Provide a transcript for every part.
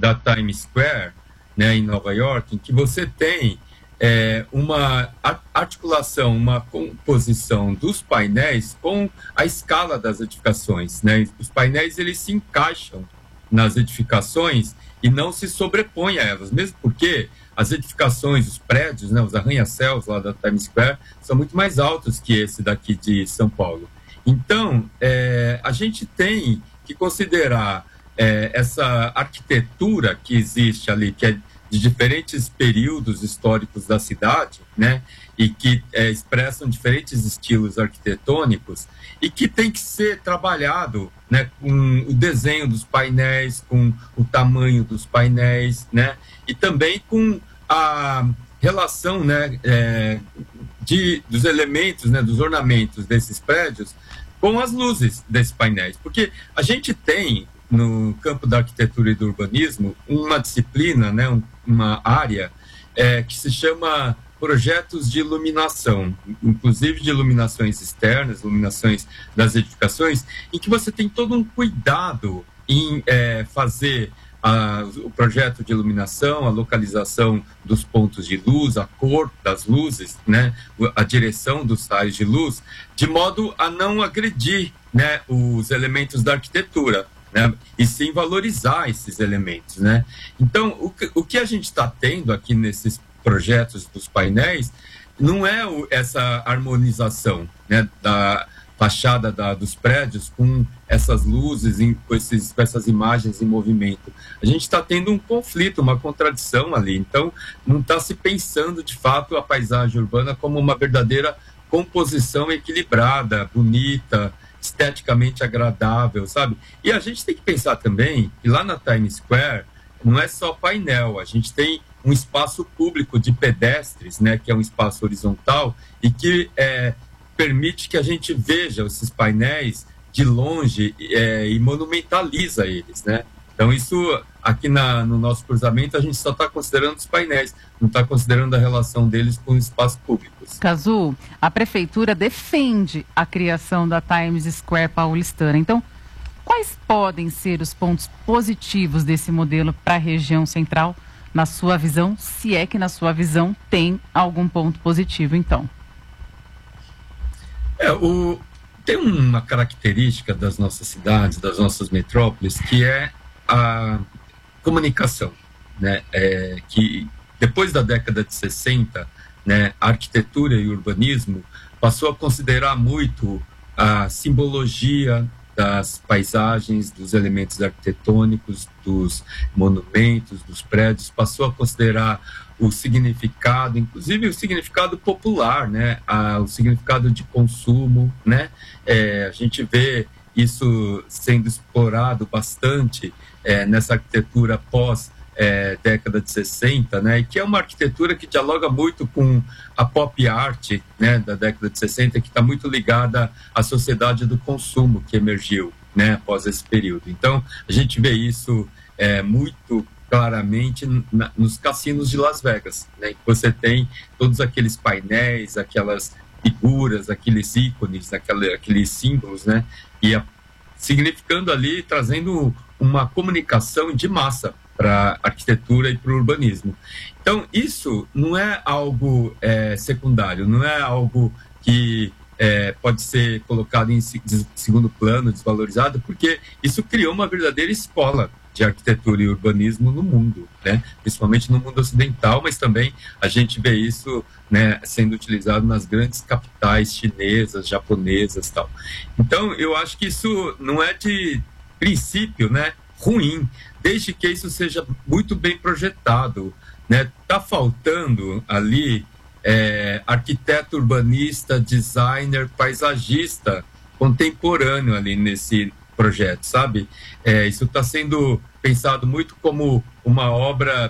da Times Square, né, em Nova York, em que você tem uma articulação, uma composição dos painéis com a escala das edificações, né? Os painéis, eles se encaixam nas edificações e não se sobrepõem a elas, mesmo porque as edificações, os prédios, né, os arranha-céus lá da Times Square são muito mais altos que esse daqui de São Paulo. Então, a gente tem que considerar essa arquitetura que existe ali, que é de diferentes períodos históricos da cidade, né, e que expressam diferentes estilos arquitetônicos e que tem que ser trabalhado, né, com o desenho dos painéis, com o tamanho dos painéis, né, e também com a relação, né, dos elementos, né, dos ornamentos desses prédios com as luzes desses painéis, porque a gente tem no campo da arquitetura e do urbanismo uma disciplina, né, uma área que se chama projetos de iluminação, inclusive de iluminações externas, iluminações das edificações, em que você tem todo um cuidado em fazer o projeto de iluminação, a localização dos pontos de luz, a cor das luzes, né, a direção dos raios de luz, de modo a não agredir, né, os elementos da arquitetura, né, e sim valorizar esses elementos, né? Então, o que a gente está tendo aqui nesses projetos dos painéis não é essa harmonização, né, da fachada dos prédios com essas luzes, com essas imagens em movimento. A gente está tendo um conflito, uma contradição ali. Então, não está se pensando, de fato, a paisagem urbana como uma verdadeira composição equilibrada, bonita, esteticamente agradável, sabe? E a gente tem que pensar também que lá na Times Square não é só painel, a gente tem um espaço público de pedestres, né, que é um espaço horizontal e que permite que a gente veja esses painéis de longe e monumentaliza eles, né? Então isso aqui no nosso cruzamento a gente só está considerando os painéis, não está considerando a relação deles com os espaços públicos. Cazu, a prefeitura defende a criação da Times Square paulistana. Então, quais podem ser os pontos positivos desse modelo para a região central, na sua visão, se é que na sua visão tem algum ponto positivo, então? Tem uma característica das nossas cidades, das nossas metrópoles, que é a comunicação, né? Que depois da década de 60, né, a arquitetura e o urbanismo passou a considerar muito a simbologia das paisagens, dos elementos arquitetônicos, dos monumentos, dos prédios, passou a considerar o significado, inclusive o significado popular, né, o significado de consumo, né, a gente vê isso sendo explorado bastante nessa arquitetura pós década de 60, né, e que é uma arquitetura que dialoga muito com a pop art, né, da década de 60, que está muito ligada à sociedade do consumo que emergiu, né, após esse período. Então, a gente vê isso muito claramente nos cassinos de Las Vegas, né, que você tem todos aqueles painéis, aquelas figuras, aqueles ícones, aqueles símbolos, né, e significando ali, trazendo uma comunicação de massa para a arquitetura e para o urbanismo. Então, isso não é algo secundário, não é algo que pode ser colocado em segundo plano, desvalorizado, porque isso criou uma verdadeira escola de arquitetura e urbanismo no mundo, né? Principalmente no mundo ocidental, mas também a gente vê isso, né, sendo utilizado nas grandes capitais chinesas, japonesas e tal. Então, eu acho que isso não é de princípio, né, ruim, desde que isso seja muito bem projetado, né? Tá faltando ali arquiteto urbanista, designer, paisagista contemporâneo ali nesse projeto, sabe? Isso está sendo pensado muito como uma obra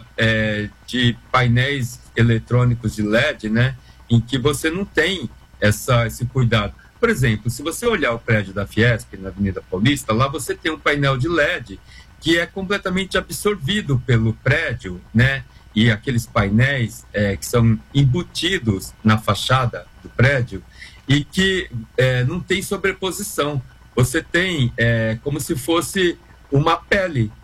de painéis eletrônicos de LED, né? Em que você não tem esse cuidado. Por exemplo, se você olhar o prédio da Fiesp na Avenida Paulista, lá você tem um painel de LED que é completamente absorvido pelo prédio, né? E aqueles painéis que são embutidos na fachada do prédio e que não tem sobreposição. Você tem como se fosse uma pele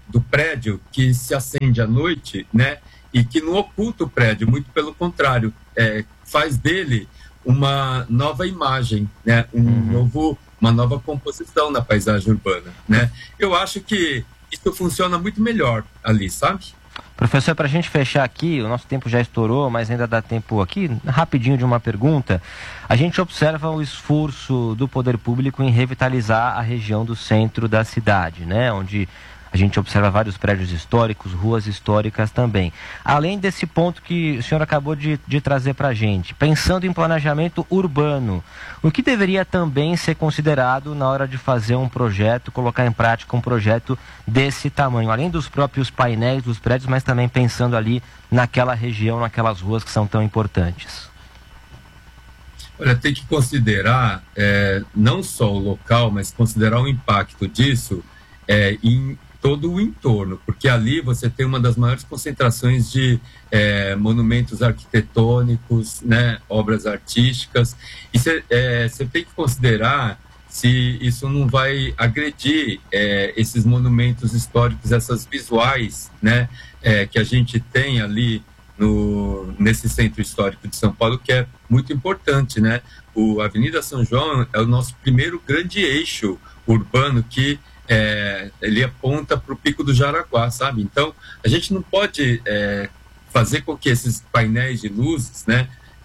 do prédio que se acende à noite, né? E que não oculta o prédio, muito pelo contrário, faz dele uma nova imagem, né? Uma nova composição na paisagem urbana, né? Eu acho que isso funciona muito melhor ali, sabe? Professor, para a gente fechar aqui, o nosso tempo já estourou, mas ainda dá tempo aqui, rapidinho de uma pergunta. A gente observa o esforço do poder público em revitalizar a região do centro da cidade, né? Onde a gente observa vários prédios históricos, ruas históricas também. Além desse ponto que o senhor acabou de trazer para a gente, pensando em planejamento urbano, o que deveria também ser considerado na hora de fazer um projeto, colocar em prática um projeto desse tamanho? Além dos próprios painéis dos prédios, mas também pensando ali naquela região, naquelas ruas que são tão importantes. Olha, tem que considerar não só o local, mas considerar o impacto disso em todo o entorno, porque ali você tem uma das maiores concentrações de monumentos arquitetônicos, né, obras artísticas, e você tem que considerar se isso não vai agredir esses monumentos históricos, essas visuais, né, que a gente tem ali nesse centro histórico de São Paulo, que é muito importante, né? A Avenida São João é o nosso primeiro grande eixo urbano que ele aponta para o Pico do Jaraguá, sabe? Então, a gente não pode fazer com que esses painéis de luzes, né,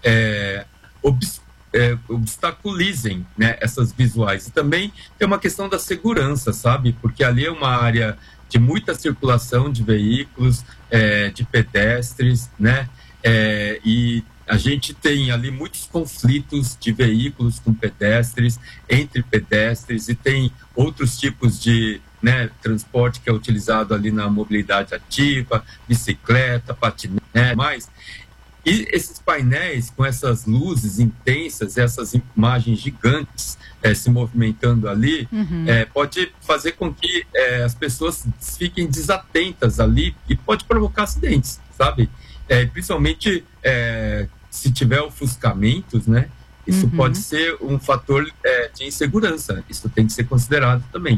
obstaculizem, né, essas visuais. E também tem uma questão da segurança, sabe? Porque ali é uma área de muita circulação de veículos, de pedestres, né? E a gente tem ali muitos conflitos de veículos com pedestres, entre pedestres, e tem outros tipos de, né, transporte que é utilizado ali na mobilidade ativa, bicicleta, patinete, mais. E esses painéis com essas luzes intensas, essas imagens gigantes se movimentando ali, pode fazer com que as pessoas fiquem desatentas ali e pode provocar acidentes, sabe? Principalmente se tiver ofuscamentos, né? Isso pode ser um fator de insegurança. Isso tem que ser considerado também.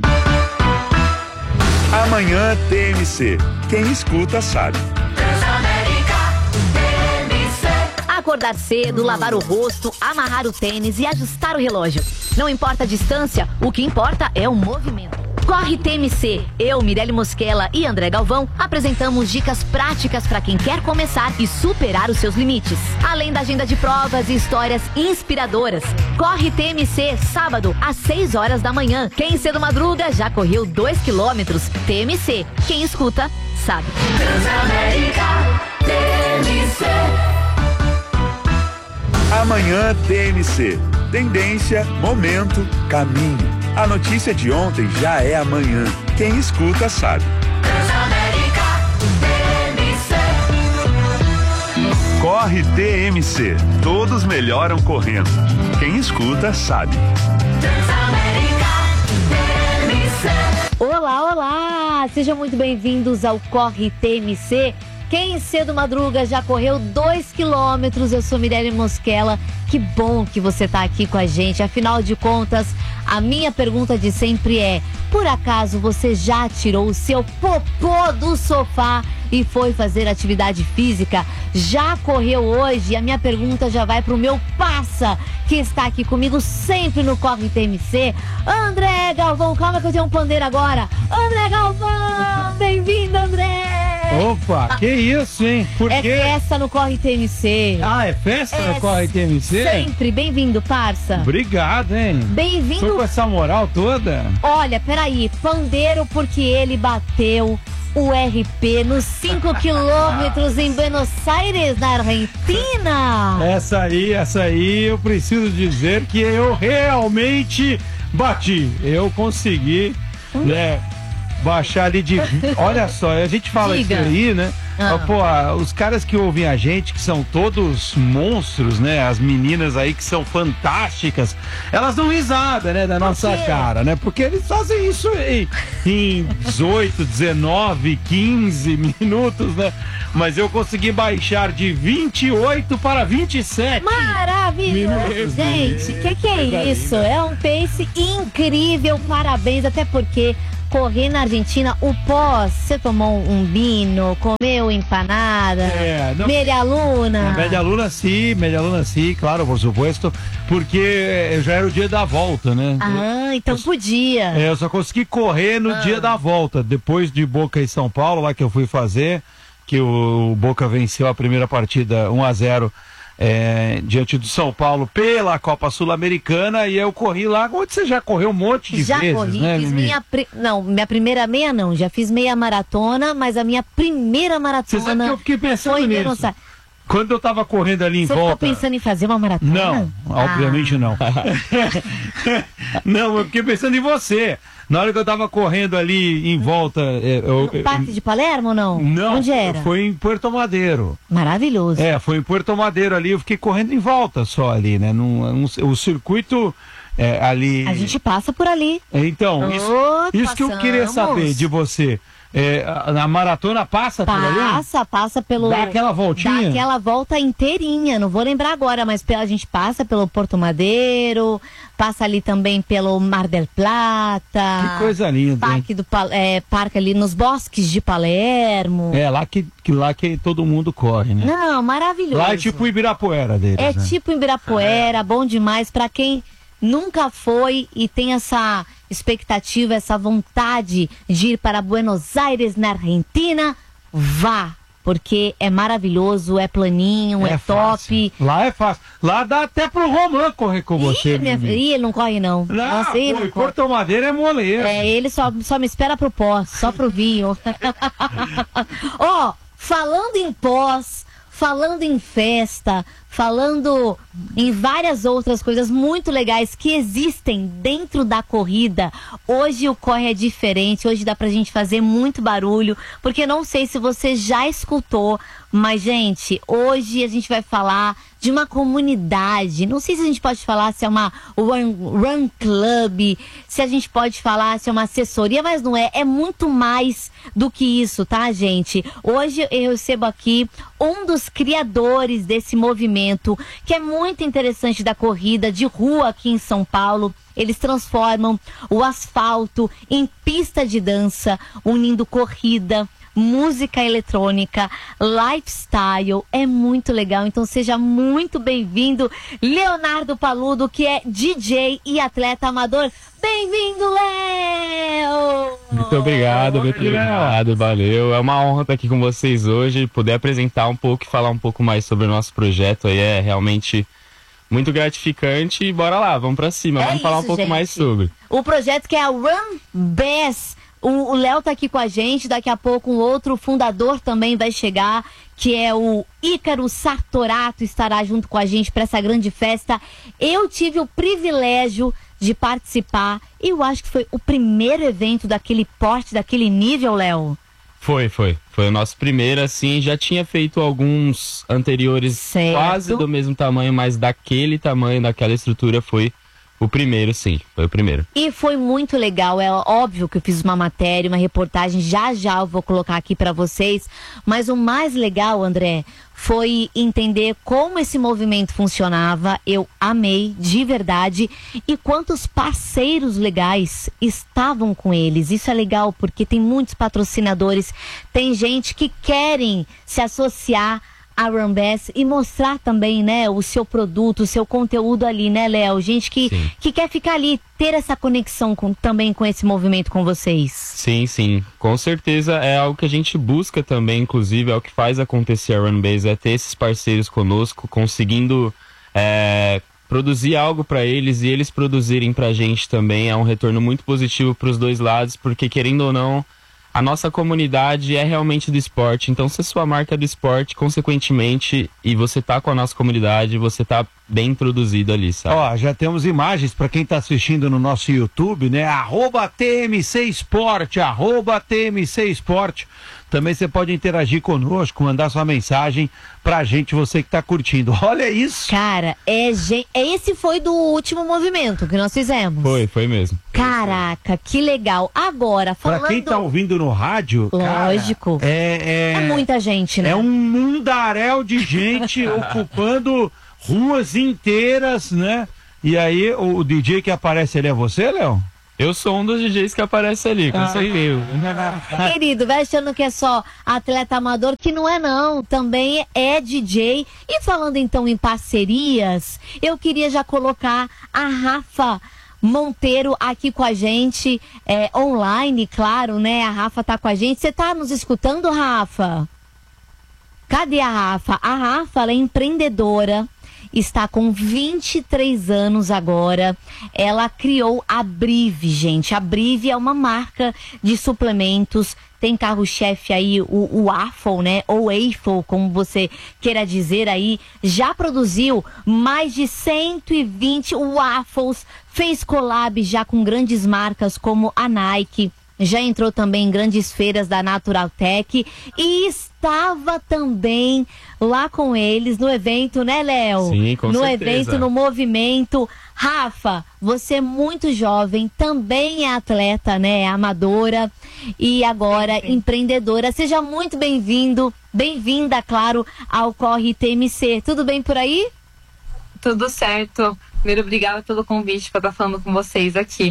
Amanhã TMC. Quem escuta sabe. Acordar cedo, lavar o rosto, amarrar o tênis e ajustar o relógio. Não importa a distância, o que importa é o movimento. Corre TMC. Eu, Mirelle Mosquela e André Galvão apresentamos dicas práticas para quem quer começar e superar os seus limites. Além da agenda de provas e histórias inspiradoras. Corre TMC, sábado, às 6 horas da manhã. Quem cedo madruga já correu 2 quilômetros. TMC. Quem escuta, sabe. Transamérica, TMC. Amanhã TMC. Tendência, momento, caminho. A notícia de ontem já é amanhã. Quem escuta sabe. Transamérica, TMC. Corre TMC. Todos melhoram correndo. Quem escuta sabe. Transamérica, TMC. Olá, olá! Sejam muito bem-vindos ao Corre TMC. Quem cedo madruga já correu 2 quilômetros. Eu sou Mirelle Mosquela. Que bom que você está aqui com a gente. Afinal de contas, a minha pergunta de sempre é: por acaso você já tirou o seu popô do sofá e foi fazer atividade física? Já correu hoje? A minha pergunta já vai para o meu parça, que está aqui comigo sempre no Corre TMC, André Galvão. Calma que eu tenho um pandeiro agora. André Galvão, bem-vindo, André! Opa, que isso, hein? Por quê? É festa no Corre TMC. Ah, é festa no Corre TMC? Sempre. Bem-vindo, parça. Obrigado, hein? Bem-vindo. Tô com essa moral toda. Olha, peraí. Pandeiro porque ele bateu o RP nos 5 quilômetros em Buenos Aires, na Argentina. Essa aí eu preciso dizer que eu realmente bati. Eu consegui, né? Baixar ali de... Olha só, a gente fala Diga. isso aí, né? Pô, os caras que ouvem a gente, que são todos monstros, né? As meninas aí que são fantásticas, elas dão risada, né? Da nossa cara, né? Porque eles fazem isso aí em 18, 19, 15 minutos, né? Mas eu consegui baixar de 28 para 27. Maravilhoso, gente. Que é isso? É um pace incrível. Parabéns, até porque correr na Argentina, o pós, você tomou um vinho, comeu empanada, media luna? Media luna sim, claro, por supuesto, porque já era o dia da volta, né? Ah, então podia. Eu só consegui correr no dia da volta, depois de Boca e São Paulo, lá que eu fui fazer, que o Boca venceu a primeira partida 1-0 diante do São Paulo pela Copa Sul-Americana, e eu corri lá, onde você já correu um monte de vezes, corri, né? Fiz minha primeira meia não, já fiz meia maratona, mas a minha primeira maratona... Você sabe que eu fiquei pensando nisso. Quando eu tava correndo ali em volta... Você ficou pensando em fazer uma maratona? Não, obviamente não. Não, eu fiquei pensando em você. Na hora que eu tava correndo ali em volta... No Parque de Palermo ou não? Não, onde era? Foi em Puerto Madeiro. Maravilhoso. Foi em Puerto Madeiro ali, eu fiquei correndo em volta só ali, né? O circuito ali... A gente passa por ali. Então, isso que eu queria saber de você. A maratona passa por ali? Passa pelo... Dá aquela voltinha? Dá aquela volta inteirinha, não vou lembrar agora, mas a gente passa pelo Porto Madeiro, passa ali também pelo Mar del Plata. Que coisa linda. Parque ali nos bosques de Palermo. Lá que todo mundo corre, né? Não, maravilhoso. Lá é tipo o Ibirapuera deles, né? Tipo Ibirapuera, bom demais pra quem nunca foi e tem essa expectativa, essa vontade de ir para Buenos Aires, na Argentina, vá, porque é maravilhoso, é planinho, é top. Lá é fácil. Lá dá até pro Romã correr com você. Ele não corre não. Nossa, ele não corre. Porto Madeiro é moleiro. Ele só me espera pro pós, só pro vinho. Falando em pós, falando em festa, falando em várias outras coisas muito legais que existem dentro da corrida. Hoje o corre é diferente, hoje dá pra gente fazer muito barulho, porque não sei se você já escutou, mas gente, hoje a gente vai falar de uma comunidade. Não sei se a gente pode falar se é uma run club, se a gente pode falar se é uma assessoria, mas não é. É muito mais do que isso, tá, gente? Hoje eu recebo aqui um dos criadores desse movimento, que é muito interessante, da corrida de rua aqui em São Paulo. Eles transformam o asfalto em pista de dança, unindo corrida, música eletrônica, lifestyle. É muito legal, então seja muito bem-vindo, Leonardo Paludo, que é DJ e atleta amador. Bem-vindo, Léo! Muito obrigado, valeu. É uma honra estar aqui com vocês hoje, poder apresentar um pouco e falar um pouco mais sobre o nosso projeto aí, é realmente muito gratificante. E bora lá, vamos pra cima, vamos falar um pouco mais sobre o projeto, que é a Run Bass. O Léo tá aqui com a gente, daqui a pouco um outro fundador também vai chegar, que é o Ícaro Sartorato, estará junto com a gente para essa grande festa. Eu tive o privilégio de participar, e eu acho que foi o primeiro evento daquele porte, daquele nível, Léo. Foi o nosso primeiro, assim, já tinha feito alguns anteriores quase do mesmo tamanho, mas daquele tamanho, daquela estrutura, foi o primeiro, sim, foi o primeiro. E foi muito legal, é óbvio que eu fiz uma matéria, uma reportagem, já eu vou colocar aqui pra vocês, mas o mais legal, André, foi entender como esse movimento funcionava. Eu amei, de verdade, e quantos parceiros legais estavam com eles. Isso é legal, porque tem muitos patrocinadores, tem gente que querem se associar a Run Bass e mostrar também, né, o seu produto, o seu conteúdo ali, né, Léo? Gente que quer ficar ali, ter essa conexão também com esse movimento com vocês. Sim, com certeza é algo que a gente busca também, inclusive é o que faz acontecer a Run Bass, é ter esses parceiros conosco, conseguindo produzir algo para eles e eles produzirem pra gente também. É um retorno muito positivo para os dois lados, porque querendo ou não, a nossa comunidade é realmente do esporte, então se a sua marca é do esporte, consequentemente, e você tá com a nossa comunidade, você tá bem introduzido ali, sabe? Já temos imagens para quem tá assistindo no nosso YouTube, né? @TMC Esporte, @TMC Esporte. Também você pode interagir conosco, mandar sua mensagem pra gente, você que tá curtindo. Olha isso! Cara, esse foi do último movimento que nós fizemos. Foi mesmo. Caraca, que legal. Agora, falando... Pra quem tá ouvindo no rádio... Lógico. Cara, é muita gente, né? É um mundaréu de gente ocupando ruas inteiras, né? E aí, o DJ que aparece ali é você, Léo? Eu sou um dos DJs que aparece ali, com certeza. Querido, vai achando que é só atleta amador, que não é não, também é DJ. E falando então em parcerias, eu queria já colocar a Rafa Monteiro aqui com a gente, online, claro, né? A Rafa tá com a gente. Você tá nos escutando, Rafa? Cadê a Rafa? A Rafa, ela é empreendedora. Está com 23 anos agora. Ela criou a Brive, gente. A Brive é uma marca de suplementos. Tem carro-chefe aí, o Waffle, né? Ou Waffle, como você queira dizer aí. Já produziu mais de 120 waffles. Fez collab já com grandes marcas como a Nike. Já entrou também em grandes feiras da Natural Tech e estava também lá com eles no evento, né, Léo? Sim, com no certeza. evento, no movimento. Rafa, você é muito jovem, também é atleta, né? É amadora e agora empreendedora. Seja muito bem-vindo, bem-vinda, claro, ao Corre TMC. Tudo bem por aí? Tudo certo. Primeiro, obrigada pelo convite para estar falando com vocês aqui.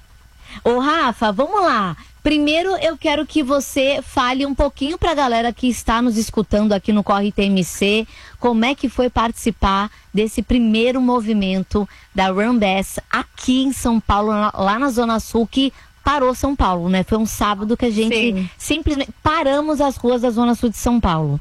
Ô Rafa, vamos lá. Primeiro eu quero que você fale um pouquinho pra galera que está nos escutando aqui no Corre TMC, como é que foi participar desse primeiro movimento da Run Bass aqui em São Paulo, lá na Zona Sul, que parou São Paulo, né? Foi um sábado que a gente simplesmente paramos as ruas da Zona Sul de São Paulo.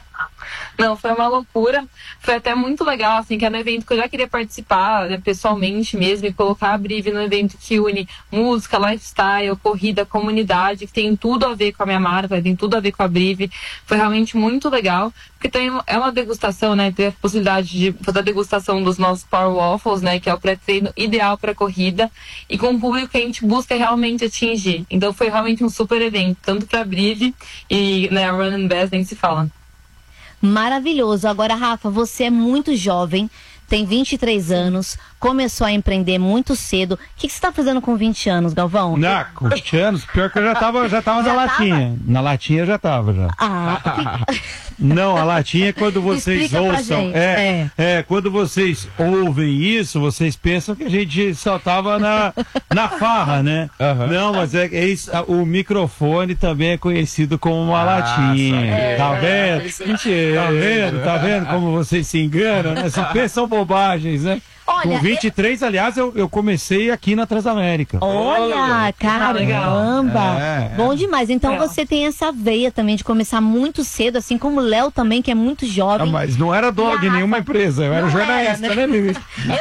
Não, foi uma loucura. Foi até muito legal, assim, que era um evento que eu já queria participar, né, pessoalmente mesmo, e colocar a Brive no evento que une música, lifestyle, corrida, comunidade, que tem tudo a ver com a minha marca, tem tudo a ver com a Brive. Foi realmente muito legal, porque é uma degustação, né, ter a possibilidade de fazer a degustação dos nossos Power Waffles, né, que é o pré-treino ideal para corrida, e com o público que a gente busca realmente atingir. Então foi realmente um super evento, tanto para a Brive e, né, a Run and Bass nem se fala. Maravilhoso. Agora, Rafa, você é muito jovem, tem 23 anos, começou a empreender muito cedo. O que você está fazendo com 20 anos, Galvão? Não, com 20 anos, pior que eu já tava na latinha. Na latinha eu já tava, já. Não, a latinha é quando vocês ouçam. Quando vocês ouvem isso, vocês pensam que a gente só tava na farra, né? Uhum. Não, mas é isso, o microfone também é conhecido como uma latinha. Tá vendo? Tá vendo como vocês se enganam, né? Só pensam bobagens, né? Olha, com 23, aliás, eu comecei aqui na Transamérica. Olha, caramba! Bom demais. Então você tem essa veia também de começar muito cedo, assim como o Léo também, que é muito jovem. Mas não era dono de nenhuma empresa, eu era jornalista, né, Mimi?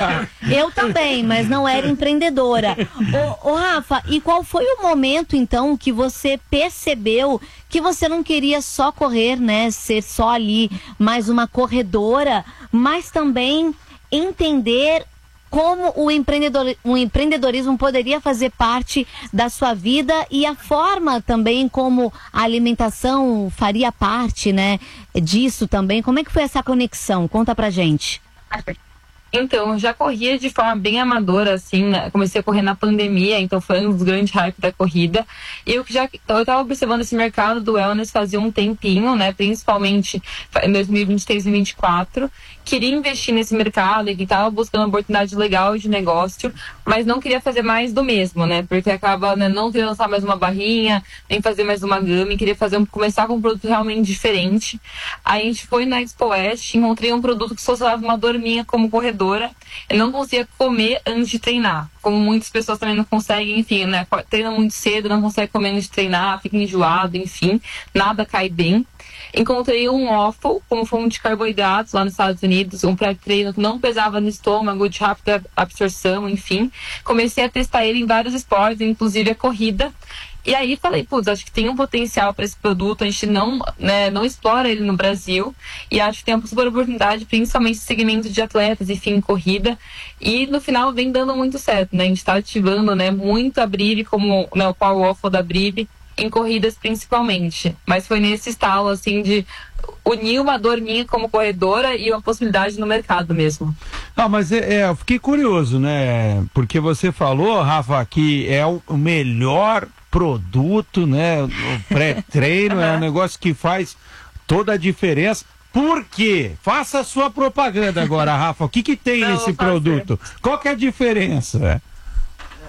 Eu também, mas não era empreendedora. Ô, Rafa, e qual foi o momento, então, que você percebeu que você não queria só correr, né, ser só ali mais uma corredora, mas também entender como o empreendedorismo poderia fazer parte da sua vida e a forma também como a alimentação faria parte, né, disso também. Como é que foi essa conexão? Conta pra gente. Então, eu já corria de forma bem amadora, assim, né? Comecei a correr na pandemia, então foi um dos grandes hypes da corrida. E eu estava observando esse mercado do wellness fazia um tempinho, né? Principalmente em 2023 e 2024. Queria investir nesse mercado e estava buscando uma oportunidade legal de negócio, mas não queria fazer mais do mesmo, né? Porque acaba, né, não queria lançar mais uma barrinha, nem fazer mais uma gama, e queria começar com um produto realmente diferente. Aí a gente foi na Expo West, encontrei um produto que solucionava uma dor minha como corredora. Eu não conseguia comer antes de treinar, como muitas pessoas também não conseguem, enfim, né? Treina muito cedo, não consegue comer antes de treinar, fica enjoado, enfim, nada cai bem. Encontrei um waffle como fonte de carboidratos lá nos Estados Unidos, um pré-treino que não pesava no estômago, de rápida absorção, enfim. Comecei a testar ele em vários esportes, inclusive a corrida. E aí falei, putz, acho que tem um potencial para esse produto, a gente não explora ele no Brasil, e acho que tem uma super oportunidade, principalmente no segmento de atletas, enfim, corrida, e no final vem dando muito certo, né? A gente está ativando, né, muito a Brive, como, né, o Power Waffle da Brive, em corridas principalmente, mas foi nesse estalo, assim, de unir uma dor minha como corredora e uma possibilidade no mercado mesmo. Mas eu fiquei curioso, né, porque você falou, Rafa, que é o melhor produto, né? O pré-treino é um negócio que faz toda a diferença. Por quê? Faça a sua propaganda agora, Rafa. O que tem nesse produto? Qual que é a diferença?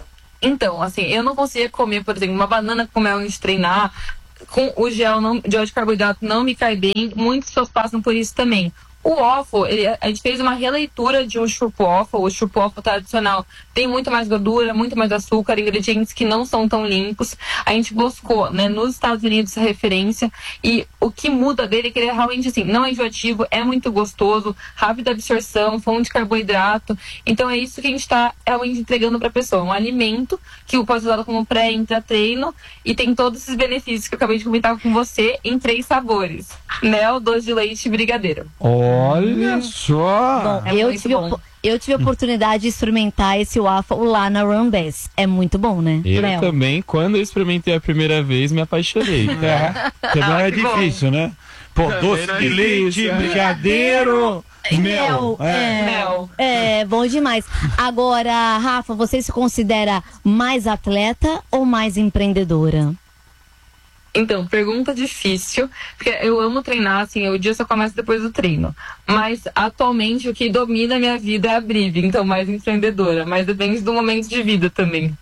Então, assim, eu não conseguia comer, por exemplo, uma banana com mel antes de treinar, com o gel de carboidrato não me cai bem, muitas pessoas passam por isso também. O waffle, a gente fez uma releitura de um stroopwafel. O stroopwafel tradicional tem muito mais gordura, muito mais açúcar, ingredientes que não são tão limpos. A gente buscou, né, nos Estados Unidos essa referência, e o que muda dele é que ele é realmente assim, não é enjoativo, é muito gostoso, rápida absorção, fonte de carboidrato. Então é isso que a gente está realmente entregando para a pessoa, um alimento que pode ser usado como pré, intra-treino, e tem todos esses benefícios que eu acabei de comentar com você em 3 sabores: mel, doce de leite e brigadeiro. Olha só! Bom, eu tive a oportunidade de experimentar esse waffle lá na Run-Bess. É muito bom, né? Eu Léo? também, quando eu experimentei a primeira vez, me apaixonei. Que não é difícil, né? Pô, doce de leite, brigadeiro, mel. Mel. É, bom demais. Agora, Rafa, você se considera mais atleta ou mais empreendedora? Então, pergunta difícil, porque eu amo treinar, assim, o dia só começa depois do treino. Mas, atualmente, o que domina a minha vida é a Brive, então mais empreendedora. Mas depende do momento de vida também.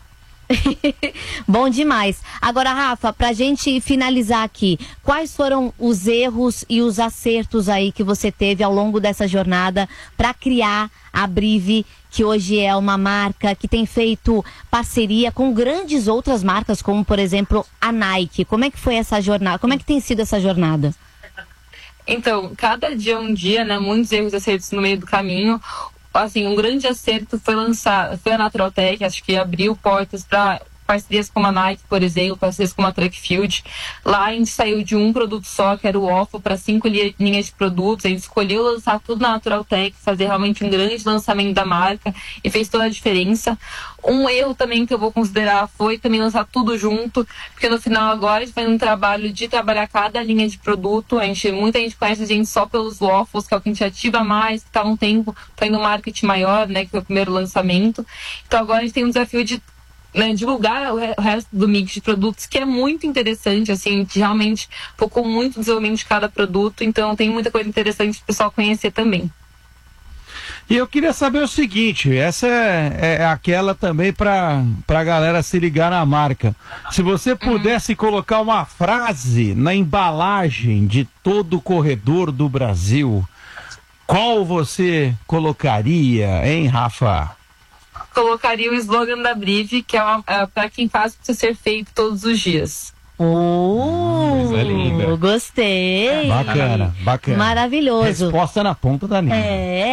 Bom demais. Agora, Rafa, pra gente finalizar aqui, quais foram os erros e os acertos aí que você teve ao longo dessa jornada para criar a Brive, que hoje é uma marca que tem feito parceria com grandes outras marcas, como, por exemplo, a Nike? Como é que foi essa jornada? Como é que tem sido essa jornada? Então, cada dia é um dia, né? Muitos erros e acertos no meio do caminho. Assim, um grande acerto foi a Naturaltech, acho que abriu portas para parcerias como a Nike, por exemplo, parcerias como a Track Field. Lá a gente saiu de um produto só, que era o waffle, para 5 linhas de produtos. A gente escolheu lançar tudo na Naturaltech, fazer realmente um grande lançamento da marca, e fez toda a diferença. Um erro também que eu vou considerar foi também lançar tudo junto, porque no final agora a gente faz um trabalho de trabalhar cada linha de produto. Muita gente conhece a gente só pelos waffles, que é o que a gente ativa mais, que está um tempo fazendo um marketing maior, né, que foi o primeiro lançamento. Então agora a gente tem um desafio de divulgar o resto do mix de produtos, que é muito interessante, assim, a gente realmente focou muito no desenvolvimento de cada produto, então tem muita coisa interessante para o pessoal conhecer também. E eu queria saber o seguinte, essa é aquela também para a galera se ligar na marca. Se você pudesse colocar uma frase na embalagem de todo o corredor do Brasil, qual você colocaria, hein, Rafa? Colocaria o slogan da Brive, que é para quem faz precisa ser feito todos os dias. Linda. Gostei. Bacana. Maravilhoso. Resposta na ponta da língua.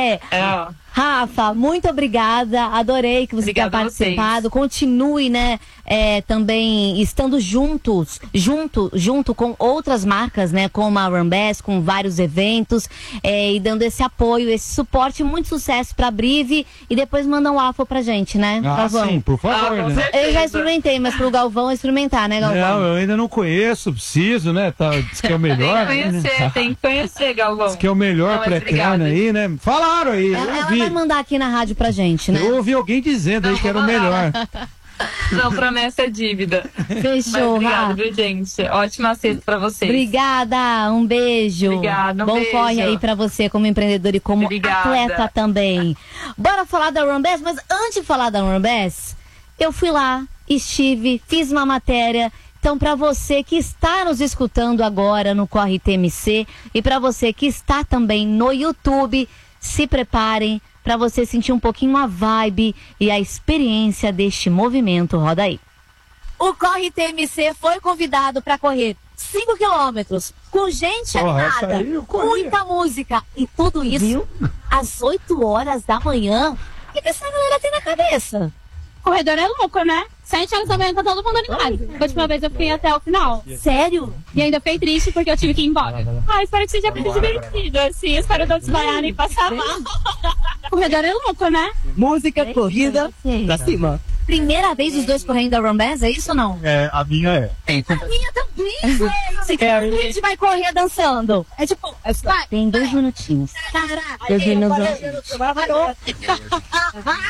Rafa, muito obrigada. Adorei que você tenha participado. Continue, né, também estando junto com outras marcas, né, como a Run-Bess, com vários eventos, e dando esse apoio, esse suporte. Muito sucesso pra Brive, e depois manda um waffle pra gente, né, Galvão? Sim, por favor, né? Eu já experimentei, mas pro Galvão experimentar, né, Galvão? Não, eu ainda não conheço, preciso, né? Diz que é o melhor. Tem que conhecer, Galvão. Diz que é o melhor pré-treino aí, né? Falaram aí. Ela vai mandar aqui na rádio pra gente, né? Eu ouvi alguém dizendo aí que era o melhor. Não, promessa é dívida. Fechou, obrigada, viu, gente? Ótimo acerto pra vocês. Obrigada, um beijo. Obrigada, Bom beijo. corre aí pra você como empreendedor e como atleta também. Bora falar da Run-Bess, mas antes de falar da Run-Bess, eu fui lá, fiz uma matéria. Então, para você que está nos escutando agora no Corre TMC e para você que está também no YouTube, se preparem para você sentir um pouquinho a vibe e a experiência deste movimento. Roda aí. O Corre TMC foi convidado para correr 5 quilômetros com gente animada, muita música e tudo isso às 8 horas da manhã. O que essa galera tem na cabeça? Corredor é louco, né? 7 horas da manhã tá todo mundo animado. A última vez eu fui até o final. Sério? E ainda fiquei triste porque eu tive que ir embora. Espero que seja muito divertido, assim. Espero não desmaiar nem passar mal. Corredor é louco, né? Música, corrida, pra cima. Primeira vez os dois correndo da Run-Bess, é isso ou não? A minha é. A minha também, gente. A gente vai correr dançando. É tipo, tem 2 minutinhos. Caraca. 2 minutos.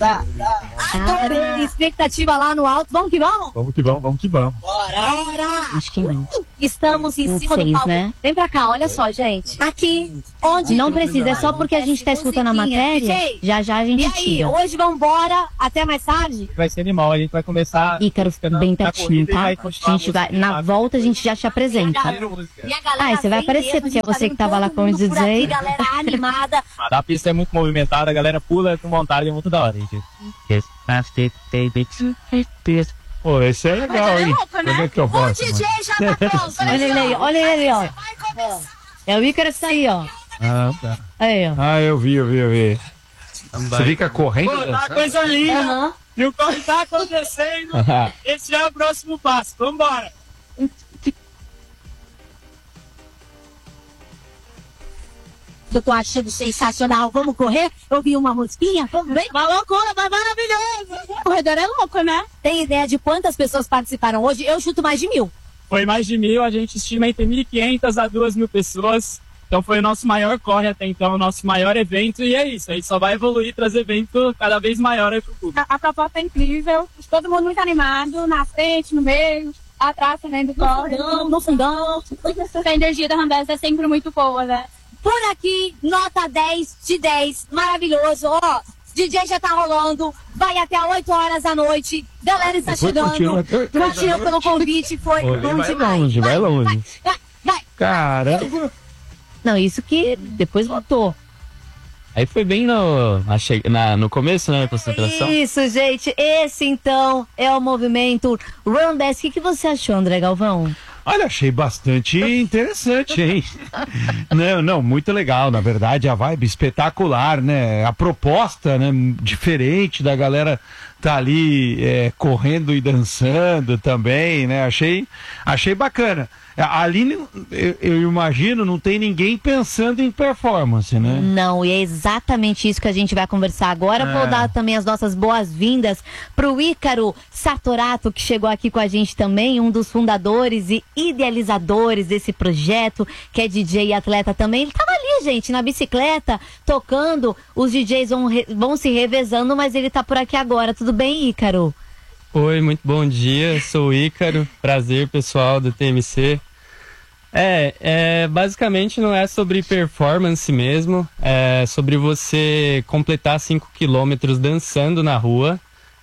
Adorei. Expectativa lá no alto. Vamos que vamos? Vamos que vamos, vamos que vamos. Bora! Acho que não. Estamos em cima do palco. né? Vem pra cá, olha só, gente. Aqui, onde... Não precisa, é só porque a gente tá escutando a matéria. Já já a gente E aí, tira. hoje vamos embora, até mais tarde? Vai ser animal, a gente vai começar... Ícaro, bem pertinho, tá? A gente vai, na volta a gente já te apresenta. E a galera Ah, e você vai vem aparecer, mesmo, porque é a gente você tá que tava lá vendo com o todo mundo por aqui, DJ. galera animada. A pista é muito movimentada, a galera pula com vontade, é muito da hora, gente. Pô, esse é legal, hein? Como é que eu O posso? DJ já tá pronto. Olha ele aí, ó. É o Ícaro que tá aí, ó. Ah, tá. Aí, ó. Ah, eu vi. Você fica correndo? Pô, tá coisa linda. Aham. E o corre tá acontecendo. Esse é o próximo passo. Vambora. Eu tô achando sensacional. Vamos correr? Eu vi uma musiquinha. Vamos ver? Uma loucura, mas maravilhoso. O corredor é louco, né? Tem ideia de quantas pessoas participaram hoje? Eu chuto mais de 1.000. Foi mais de 1.000, a gente estima entre 1.500 a 2.000 pessoas. Então foi o nosso maior corre até então, o nosso maior evento. E é isso, a gente só vai evoluir, trazer evento cada vez maior aí pro público. A proposta é incrível. Todo mundo muito animado, na frente, no meio, atrás também do corre. No fundão. A energia da Rambessa é sempre muito boa, né? Por aqui, nota 10 de 10. Maravilhoso. Ó, DJ já tá rolando. Vai até 8 horas da noite. Galera está chegando. Curtiu pelo convite. Foi bom demais. Vai longe. Vai. Caramba. Não, isso que depois voltou. Aí foi bem no começo, né, da concentração. Isso, gente. Esse, então, é o movimento Run 10. O que você achou, André Galvão? Olha, achei bastante interessante, hein? Não, muito legal, na verdade, a vibe espetacular, né? A proposta, né, diferente da galera tá ali correndo e dançando também, né? Achei bacana. Ali, eu imagino, não tem ninguém pensando em performance, né? Não, e é exatamente isso que a gente vai conversar agora. Vou dar também as nossas boas-vindas pro Ícaro Satorato, que chegou aqui com a gente também, um dos fundadores e idealizadores desse projeto, que é DJ e atleta também. Ele tava ali, gente, na bicicleta, tocando. Os DJs vão se revezando, mas ele tá por aqui agora. Tudo bem, Ícaro? Oi, muito bom dia, sou o Ícaro, prazer pessoal do TMC. Basicamente não é sobre performance mesmo, é sobre você completar 5 quilômetros dançando na rua.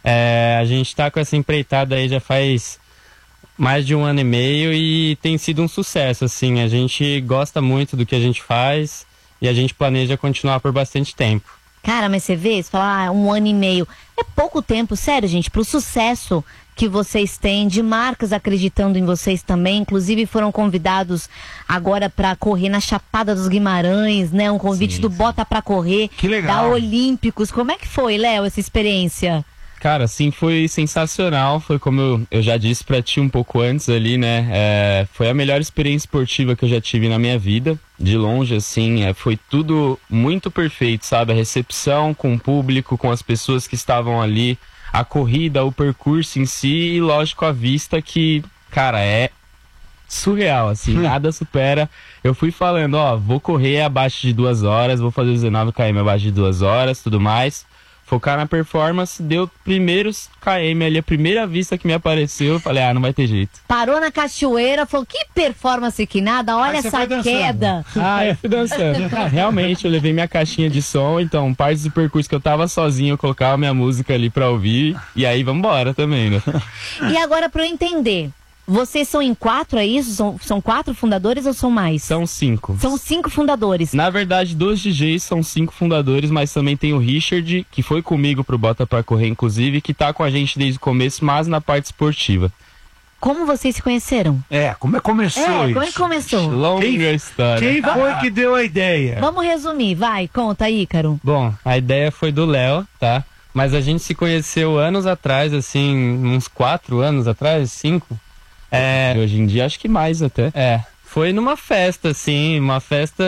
A gente tá com essa empreitada aí já faz mais de 1 ano e meio e tem sido um sucesso, assim, a gente gosta muito do que a gente faz e a gente planeja continuar por bastante tempo. Cara, mas você vê, você fala, 1 ano e meio. É pouco tempo, sério, gente, pro sucesso que vocês têm, de marcas acreditando em vocês também. Inclusive foram convidados agora para correr na Chapada dos Guimarães, né? Um convite do Bota Pra Correr, que legal, da Olímpicos. Como é que foi, Léo, essa experiência? Cara, assim, foi sensacional, foi como eu já disse pra ti um pouco antes ali, né, foi a melhor experiência esportiva que eu já tive na minha vida, de longe, assim, foi tudo muito perfeito, sabe, a recepção com o público, com as pessoas que estavam ali, a corrida, o percurso em si e, lógico, a vista que, cara, é surreal, assim, nada supera. Eu fui falando, vou correr abaixo de 2 horas, vou fazer 19 km abaixo de 2 horas, tudo mais. Focar na performance, deu primeiros KM ali, a primeira vista que me apareceu, eu falei, não vai ter jeito. Parou na cachoeira, falou, que performance que nada, olha essa queda. Eu fui dançando. Realmente, eu levei minha caixinha de som, então, partes do percurso que eu tava sozinho, eu colocava minha música ali pra ouvir, e aí vambora também, né? E agora, pra eu entender, vocês são em 4, é isso? São 4 fundadores ou são mais? São 5. São 5 fundadores. Na verdade, dos DJs são 5 fundadores, mas também tem o Richard, que foi comigo pro Bota Pra Correr, inclusive, que tá com a gente desde o começo, mas na parte esportiva. Como vocês se conheceram? Como é que começou isso? Como é que começou? Longa história. Quem foi que deu a ideia? Vamos resumir, vai, conta aí, Ícaro. Bom, a ideia foi do Léo, tá? Mas a gente se conheceu anos atrás, assim, uns 4 anos atrás, 5. Hoje em dia acho que mais até. Foi numa festa, assim, uma festa...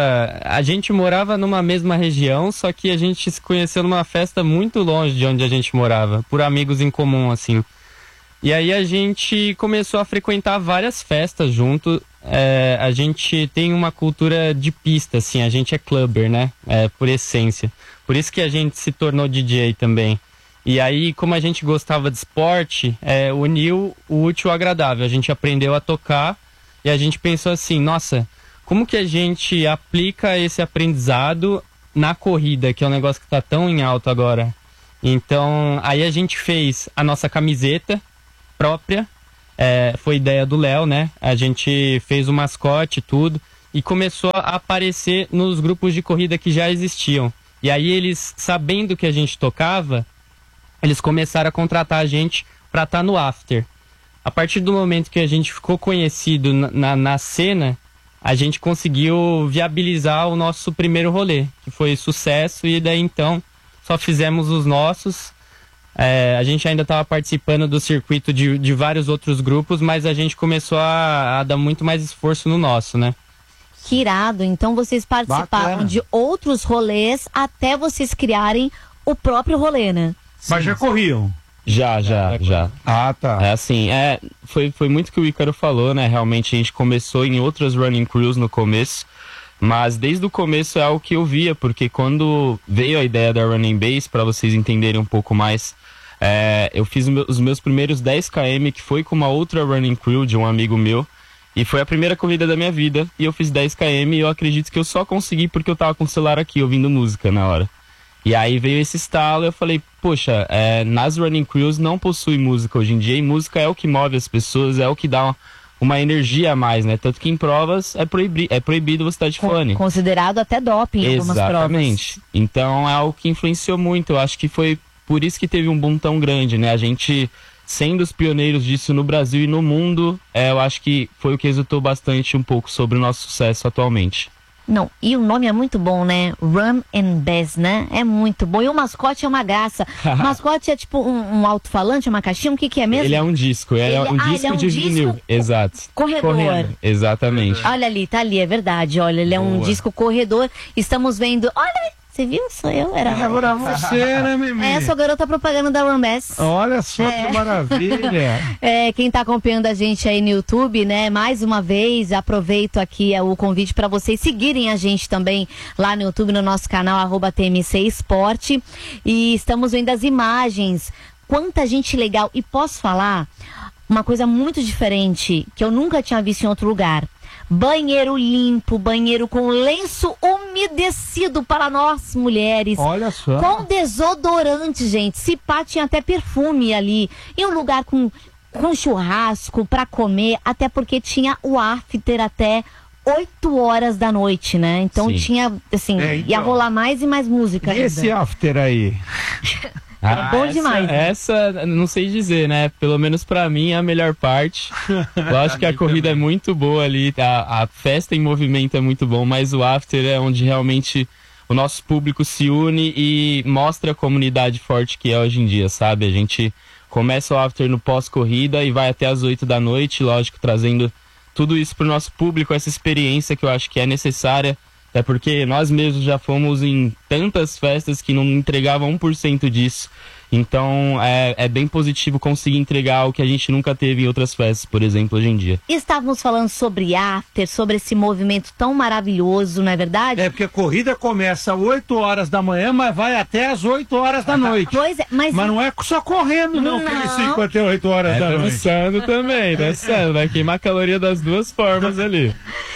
A gente morava numa mesma região, só que a gente se conheceu numa festa muito longe de onde a gente morava, por amigos em comum, assim. E aí a gente começou a frequentar várias festas junto. A gente tem uma cultura de pista, assim, a gente é clubber, né? Por essência. Por isso que a gente se tornou DJ também. E aí, como a gente gostava de esporte, uniu o útil ao agradável. A gente aprendeu a tocar e a gente pensou assim, nossa, como que a gente aplica esse aprendizado na corrida, que é um negócio que está tão em alta agora? Então, aí a gente fez a nossa camiseta própria, foi ideia do Léo, né? A gente fez o mascote e tudo, e começou a aparecer nos grupos de corrida que já existiam. E aí eles, sabendo que a gente tocava, eles começaram a contratar a gente para estar no after. A partir do momento que a gente ficou conhecido na cena, a gente conseguiu viabilizar o nosso primeiro rolê, que foi sucesso, e daí então só fizemos os nossos. A gente ainda estava participando do circuito de vários outros grupos, mas a gente começou a dar muito mais esforço no nosso, né? Que irado. Então vocês participaram de outros rolês até vocês criarem o próprio rolê, né? Mas já corriam? Já. Ah, tá. Foi muito o que o Ícaro falou, né? Realmente a gente começou em outras running crews no começo, mas desde o começo é algo que eu via, porque quando veio a ideia da Running Base, para vocês entenderem um pouco mais, eu fiz os meus primeiros 10 km, que foi com uma outra running crew de um amigo meu, e foi a primeira corrida da minha vida, e eu fiz 10 km, e eu acredito que eu só consegui porque eu tava com o celular aqui, ouvindo música na hora. E aí veio esse estalo e eu falei, poxa, nas running crews não possui música hoje em dia, e música é o que move as pessoas, é o que dá uma energia a mais, né? Tanto que em provas é proibido você estar de fone. Considerado até doping em algumas provas. Exatamente. Então é algo que influenciou muito. Eu acho que foi por isso que teve um boom tão grande, né? A gente, sendo os pioneiros disso no Brasil e no mundo, eu acho que foi o que resultou bastante um pouco sobre o nosso sucesso atualmente. Não, e o nome é muito bom, né? Rum and Bass, né? É muito bom. E o mascote é uma graça. O mascote é tipo um alto-falante, uma caixinha, o que é mesmo? Ele é um disco, ele é um disco de vinil. Exato. Corredor. Exatamente. Olha ali, tá ali, é verdade. Olha, ele é um disco corredor. Estamos vendo, olha, você viu? Sou eu, era agora você, né, Mimi? Sou garota propaganda da Rum Bass. Olha só que maravilha. Quem tá acompanhando a gente aí no YouTube, né? Mais uma vez, aproveito aqui o convite para vocês seguirem a gente também lá no YouTube, no nosso canal, @TMC Esporte. E estamos vendo as imagens. Quanta gente legal. E posso falar uma coisa muito diferente que eu nunca tinha visto em outro lugar. Banheiro limpo, banheiro com lenço umedecido para nós mulheres. Olha só. Com desodorante, gente. Se pá, tinha até perfume ali. E um lugar com churrasco para comer, até porque tinha o after até 8 horas da noite, né? Então Sim. tinha, assim, ia rolar mais e mais música. E esse after aí? Bom demais. Essa, não sei dizer, né? Pelo menos pra mim é a melhor parte. Eu acho que a corrida é muito boa ali, a festa em movimento é muito bom, mas o after é onde realmente o nosso público se une e mostra a comunidade forte que é hoje em dia, sabe? A gente começa o after no pós-corrida e vai até as 8 da noite, lógico, trazendo tudo isso pro nosso público, essa experiência que eu acho que é necessária. É porque nós mesmos já fomos em tantas festas que não entregavam 1% disso. Então é bem positivo conseguir entregar o que a gente nunca teve em outras festas, por exemplo, hoje em dia. Estávamos falando sobre after, sobre esse movimento tão maravilhoso, não é verdade? Porque a corrida começa às 8 horas da manhã, mas vai até às 8 horas da noite. Pois é, mas não é só correndo, não. Aqueles 5 até 8 horas da noite. Dançando também, dançando. Vai queimar a caloria das duas formas ali.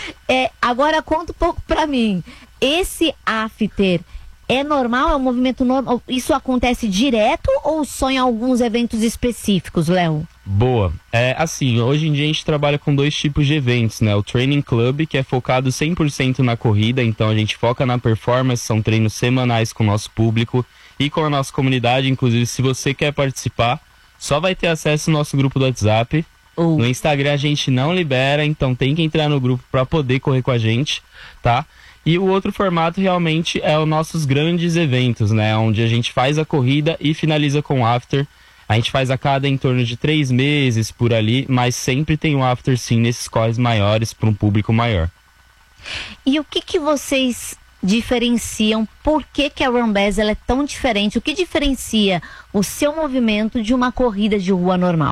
Agora conta um pouco pra mim. Esse after é normal? É um movimento normal? Isso acontece direto ou só em alguns eventos específicos, Léo? Boa. Assim, hoje em dia a gente trabalha com 2 tipos de eventos, né? O Training Club, que é focado 100% na corrida, então a gente foca na performance, são treinos semanais com o nosso público e com a nossa comunidade. Inclusive, se você quer participar, só vai ter acesso ao nosso grupo do WhatsApp. No Instagram a gente não libera, então tem que entrar no grupo para poder correr com a gente, tá? E o outro formato realmente é os nossos grandes eventos, né? Onde a gente faz a corrida e finaliza com o after. A gente faz a cada em torno de 3 meses por ali, mas sempre tem um after sim nesses corres maiores para um público maior. E o que vocês diferenciam? Por que a Rum Bass ela é tão diferente? O que diferencia o seu movimento de uma corrida de rua normal?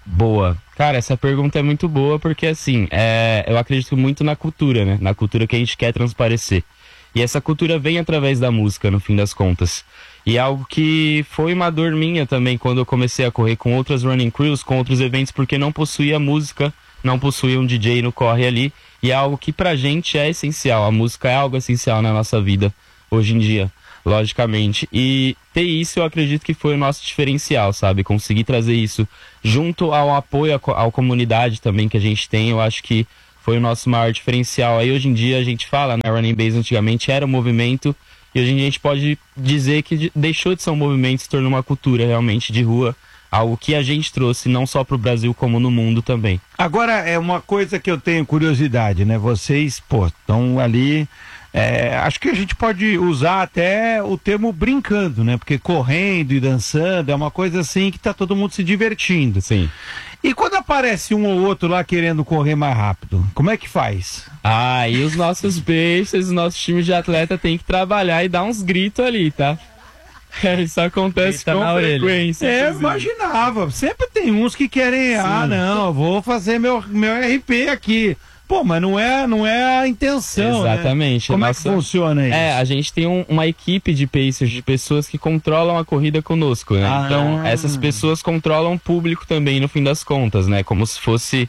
Boa. Cara, essa pergunta é muito boa porque, assim, eu acredito muito na cultura, né? Na cultura que a gente quer transparecer. E essa cultura vem através da música, no fim das contas. E é algo que foi uma dor minha também quando eu comecei a correr com outras running crews, com outros eventos, porque não possuía música, não possuía um DJ no corre ali. E é algo que pra gente é essencial. A música é algo essencial na nossa vida hoje em dia, logicamente. E ter isso eu acredito que foi o nosso diferencial, sabe? Conseguir trazer isso junto ao apoio à comunidade também que a gente tem, eu acho que foi o nosso maior diferencial. Aí hoje em dia a gente fala, né, Running Base antigamente era um movimento, e hoje em dia a gente pode dizer que deixou de ser um movimento, se tornou uma cultura realmente de rua, algo que a gente trouxe não só para o Brasil como no mundo também. Agora, é uma coisa que eu tenho curiosidade, né? Vocês, estão ali... acho que a gente pode usar até o termo brincando, né? Porque correndo e dançando é uma coisa assim que tá todo mundo se divertindo. Sim. E quando aparece um ou outro lá querendo correr mais rápido, como é que faz? E os nossos pacers, os nossos times de atleta tem que trabalhar e dar uns gritos ali, tá? Isso acontece com frequência. Eu imaginava. Sempre tem uns que querem, não, vou fazer meu RP aqui. Pô, mas não é a intenção. Exatamente. Né? Como é que funciona isso? A gente tem uma equipe de pacers, de pessoas que controlam a corrida conosco, né? Então, essas pessoas controlam o público também, no fim das contas, né? Como se fosse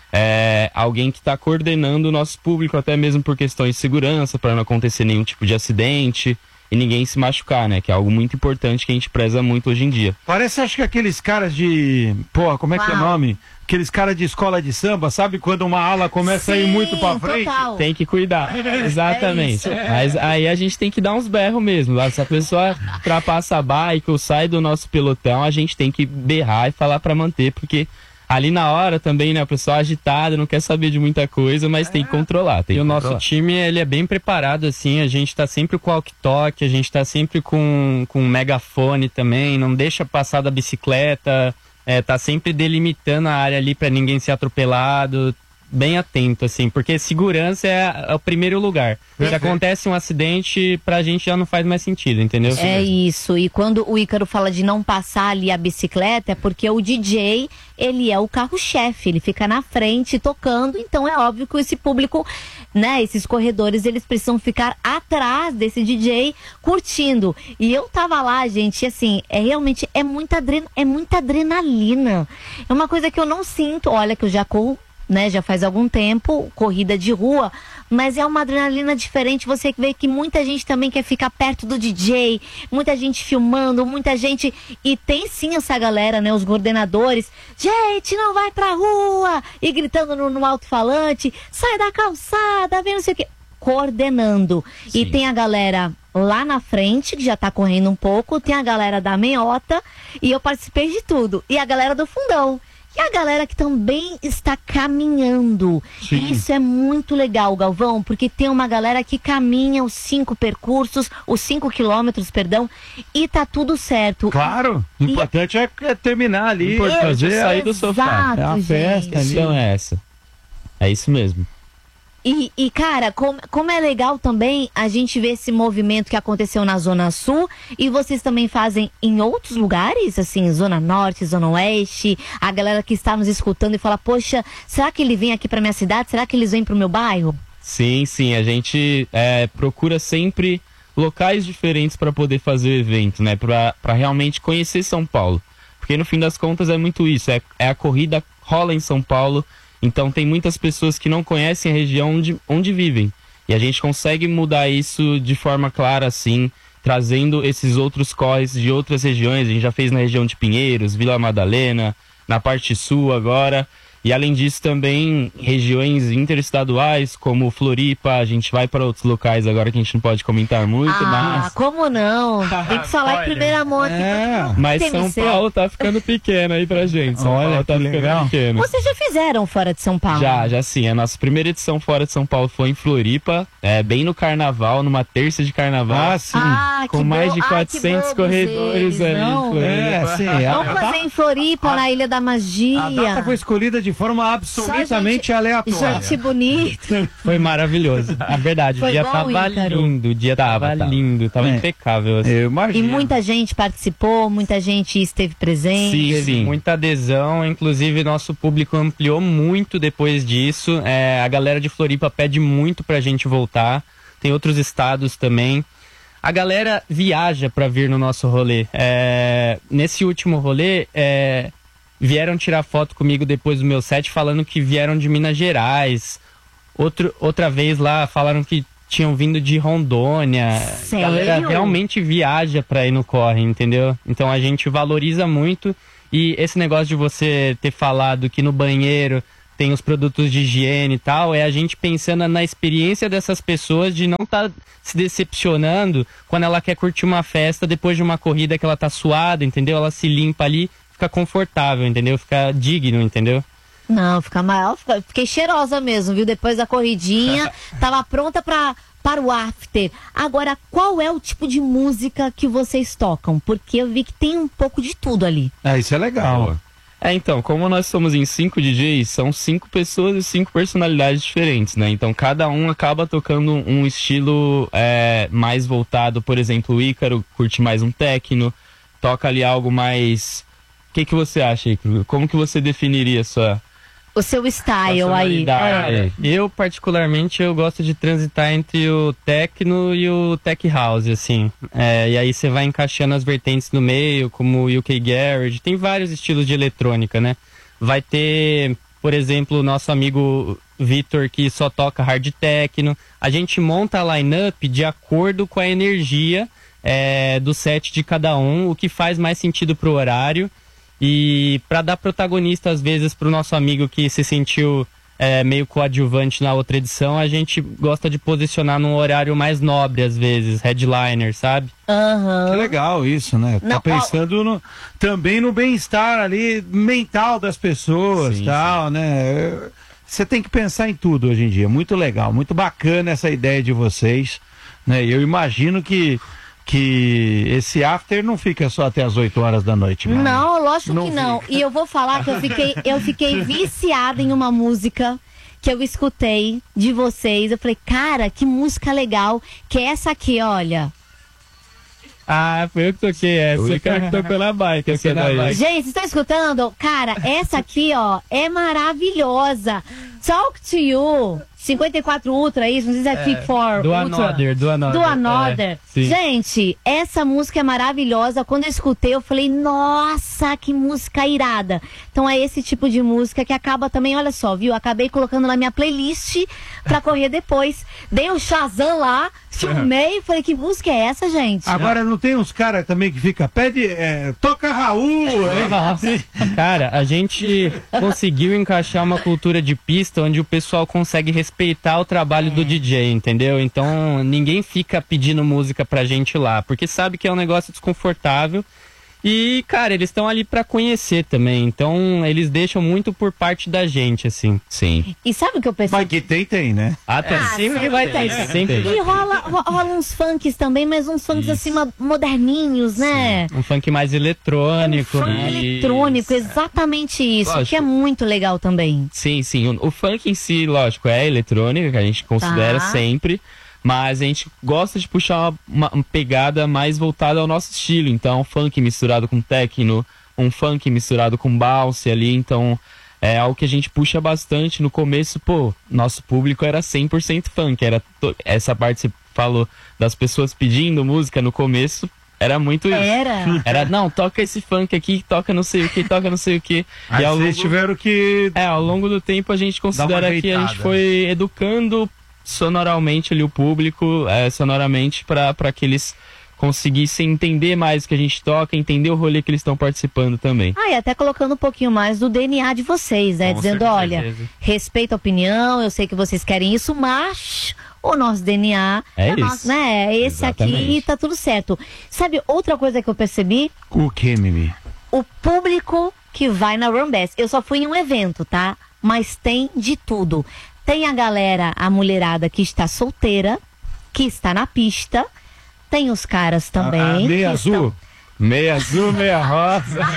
alguém que está coordenando o nosso público, até mesmo por questões de segurança, para não acontecer nenhum tipo de acidente e ninguém se machucar, né? Que é algo muito importante que a gente preza muito hoje em dia. Parece, acho que aqueles caras de... como é que é o nome? Aqueles caras de escola de samba, sabe? Quando uma ala começa a ir muito pra frente. Total. Tem que cuidar. Exatamente. Mas aí a gente tem que dar uns berros mesmo. Se a pessoa ultrapassa a bike ou sai do nosso pelotão, a gente tem que berrar e falar pra manter, porque ali na hora também, né, o pessoal agitado, não quer saber de muita coisa, mas tem que controlar. O nosso time, ele é bem preparado, assim, a gente tá sempre com walkie-talkie, a gente tá sempre com megafone também, não deixa passar da bicicleta, tá sempre delimitando a área ali pra ninguém ser atropelado, bem atento, assim, porque segurança é o primeiro lugar. Se acontece um acidente, pra gente já não faz mais sentido, entendeu? É isso, e quando o Ícaro fala de não passar ali a bicicleta, é porque o DJ, ele é o carro-chefe, ele fica na frente tocando, então é óbvio que esse público, né, esses corredores, eles precisam ficar atrás desse DJ curtindo. E eu tava lá, gente, assim, realmente muita adrenalina. É uma coisa que eu não sinto, olha que eu já corro, né, já faz algum tempo, corrida de rua, mas é uma adrenalina diferente. Você vê que muita gente também quer ficar perto do DJ, muita gente filmando, muita gente, e tem sim essa galera, né, os coordenadores, gente, não vai pra rua, e gritando no alto-falante, sai da calçada, vem não sei o que, coordenando. Sim. E tem a galera lá na frente, que já tá correndo um pouco, tem a galera da meiota, e eu participei de tudo, e a galera do fundão. E a galera que também está caminhando. Sim. Isso é muito legal, Galvão, porque tem uma galera que caminha os 5 quilômetros, e tá tudo certo. Claro, o importante é terminar ali. O importante é sair do sofá. É a festa ali. Então é essa. É isso mesmo. E cara, como é legal também a gente ver esse movimento que aconteceu na Zona Sul, e vocês também fazem em outros lugares, assim, Zona Norte, Zona Oeste, a galera que está nos escutando e fala, poxa, será que ele vem aqui pra minha cidade? Será que eles vêm pro meu bairro? Sim, a gente procura sempre locais diferentes para poder fazer o evento, né, para realmente conhecer São Paulo, porque no fim das contas é muito isso, a corrida rola em São Paulo. Então tem muitas pessoas que não conhecem a região onde vivem. E a gente consegue mudar isso de forma clara, assim, trazendo esses outros corres de outras regiões. A gente já fez na região de Pinheiros, Vila Madalena, na parte sul agora. E além disso também regiões interestaduais, como Floripa, a gente vai para outros locais agora que a gente não pode comentar muito, mas... como não? Tem que falar em primeira mão aqui. Mas São Paulo tá ficando pequeno aí pra gente. São Paulo tá ficando pequeno. Vocês já fizeram fora de São Paulo? Já sim. A nossa primeira edição fora de São Paulo foi em Floripa, bem no carnaval, numa terça de carnaval. Sim. Com mais de 400 corredores ali em Floripa. Vamos fazer em Floripa, na Ilha da Magia. A data foi escolhida de forma absolutamente aleatória. Gente bonito. Foi maravilhoso. Na verdade, Foi o dia bom, tava Ícaro? lindo. O dia tava lindo, tava impecável. Assim. Eu E imagino. muita gente participou, muita gente esteve presente. Sim, muita adesão. Inclusive, nosso público ampliou muito depois disso. A galera de Floripa pede muito pra gente voltar. Tem outros estados também. A galera viaja pra vir no nosso rolê. Nesse último rolê, vieram tirar foto comigo depois do meu set falando que vieram de Minas Gerais. Outra vez lá falaram que tinham vindo de Rondônia. Sério? A galera realmente viaja pra ir no corre, entendeu? Então a gente valoriza muito. E esse negócio de você ter falado que no banheiro tem os produtos de higiene e tal, é a gente pensando na experiência dessas pessoas de não estar se decepcionando quando ela quer curtir uma festa depois de uma corrida que ela tá suada, entendeu? Ela se limpa ali, fica confortável, entendeu? Fica digno, entendeu? Não, fica maior. Fiquei cheirosa mesmo, viu? Depois da corridinha, tava pronta para o after. Agora, qual é o tipo de música que vocês tocam? Porque eu vi que tem um pouco de tudo ali. Isso é legal. Então, como nós somos em 5 DJs, são 5 pessoas e 5 personalidades diferentes, né? Então, cada um acaba tocando um estilo mais voltado. Por exemplo, o Ícaro curte mais um techno, toca ali algo mais... O que você acha, Ícaro? Como que você definiria o seu style aí? Eu, particularmente, eu gosto de transitar entre o techno e o tech house, assim. E aí você vai encaixando as vertentes no meio, como o UK Garage. Tem vários estilos de eletrônica, né? Vai ter, por exemplo, o nosso amigo Vitor, que só toca hard techno. A gente monta a line-up de acordo com a energia do set de cada um, o que faz mais sentido pro horário. E para dar protagonista, às vezes, pro nosso amigo que se sentiu meio coadjuvante na outra edição, a gente gosta de posicionar num horário mais nobre, às vezes, headliner, sabe? Que legal isso, né? Tá pensando também no bem-estar ali mental das pessoas e tal, né? Você tem que pensar em tudo hoje em dia. Muito legal, muito bacana essa ideia de vocês, né? Eu imagino que esse after não fica só até as 8 horas da noite. Não, lógico que não. E eu vou falar que eu fiquei viciada em uma música que eu escutei de vocês. Eu falei, cara, que música legal. Que é essa aqui, olha. Foi eu que toquei essa. O cara que tocou na bike. Gente, vocês estão escutando? Cara, essa aqui, ó, é maravilhosa. Talk to You. 54 Ultra, isso, não sei se é Fit for do Ultra. Do Another. Gente, essa música é maravilhosa. Quando eu escutei, eu falei, nossa, que música irada. Então é esse tipo de música que acaba também, olha só, viu? Acabei colocando na minha playlist pra correr depois. Dei um Shazam lá, filmei, falei, que música é essa, gente? Agora não tem uns caras também que fica, toca Raul. Cara, a gente conseguiu encaixar uma cultura de pista onde o pessoal consegue respeitar o trabalho do DJ, entendeu? Então ninguém fica pedindo música pra gente lá, porque sabe que é um negócio desconfortável. E, cara, eles estão ali pra conhecer também. Então, eles deixam muito por parte da gente, assim. Sim. E sabe o que eu pensei? Mas que tem, né? Sempre vai ter. Sempre. E rola uns funks também, mas uns funks assim, moderninhos, né? Um funk mais eletrônico. Eletrônico, exatamente isso. Lógico. Que é muito legal também. Sim. O funk em si, lógico, é eletrônica, que a gente considera sempre. Mas a gente gosta de puxar uma pegada mais voltada ao nosso estilo. Então, funk misturado com techno, um funk misturado com bounce ali. Então, é algo que a gente puxa bastante. No começo, nosso público era 100% funk. Essa parte que você falou das pessoas pedindo música no começo, era muito isso. Não, toca esse funk aqui, toca não sei o que, toca não sei o que. Aí vocês tiveram que... ao longo do tempo a gente considera que a gente foi educando sonoramente ali o público, sonoramente para que eles conseguissem entender mais o que a gente toca, entender o rolê que eles estão participando também. E até colocando um pouquinho mais do DNA de vocês, né? Dizendo, olha, respeita a opinião, eu sei que vocês querem isso, mas o nosso DNA é nosso, né? Esse aqui tá tudo certo. Sabe outra coisa que eu percebi? O que, Mimi? O público que vai na Run Bass. Eu só fui em um evento, tá? Mas tem de tudo. Tem a galera, a mulherada que está solteira, que está na pista. Tem os caras também. Meia azul, meia rosa.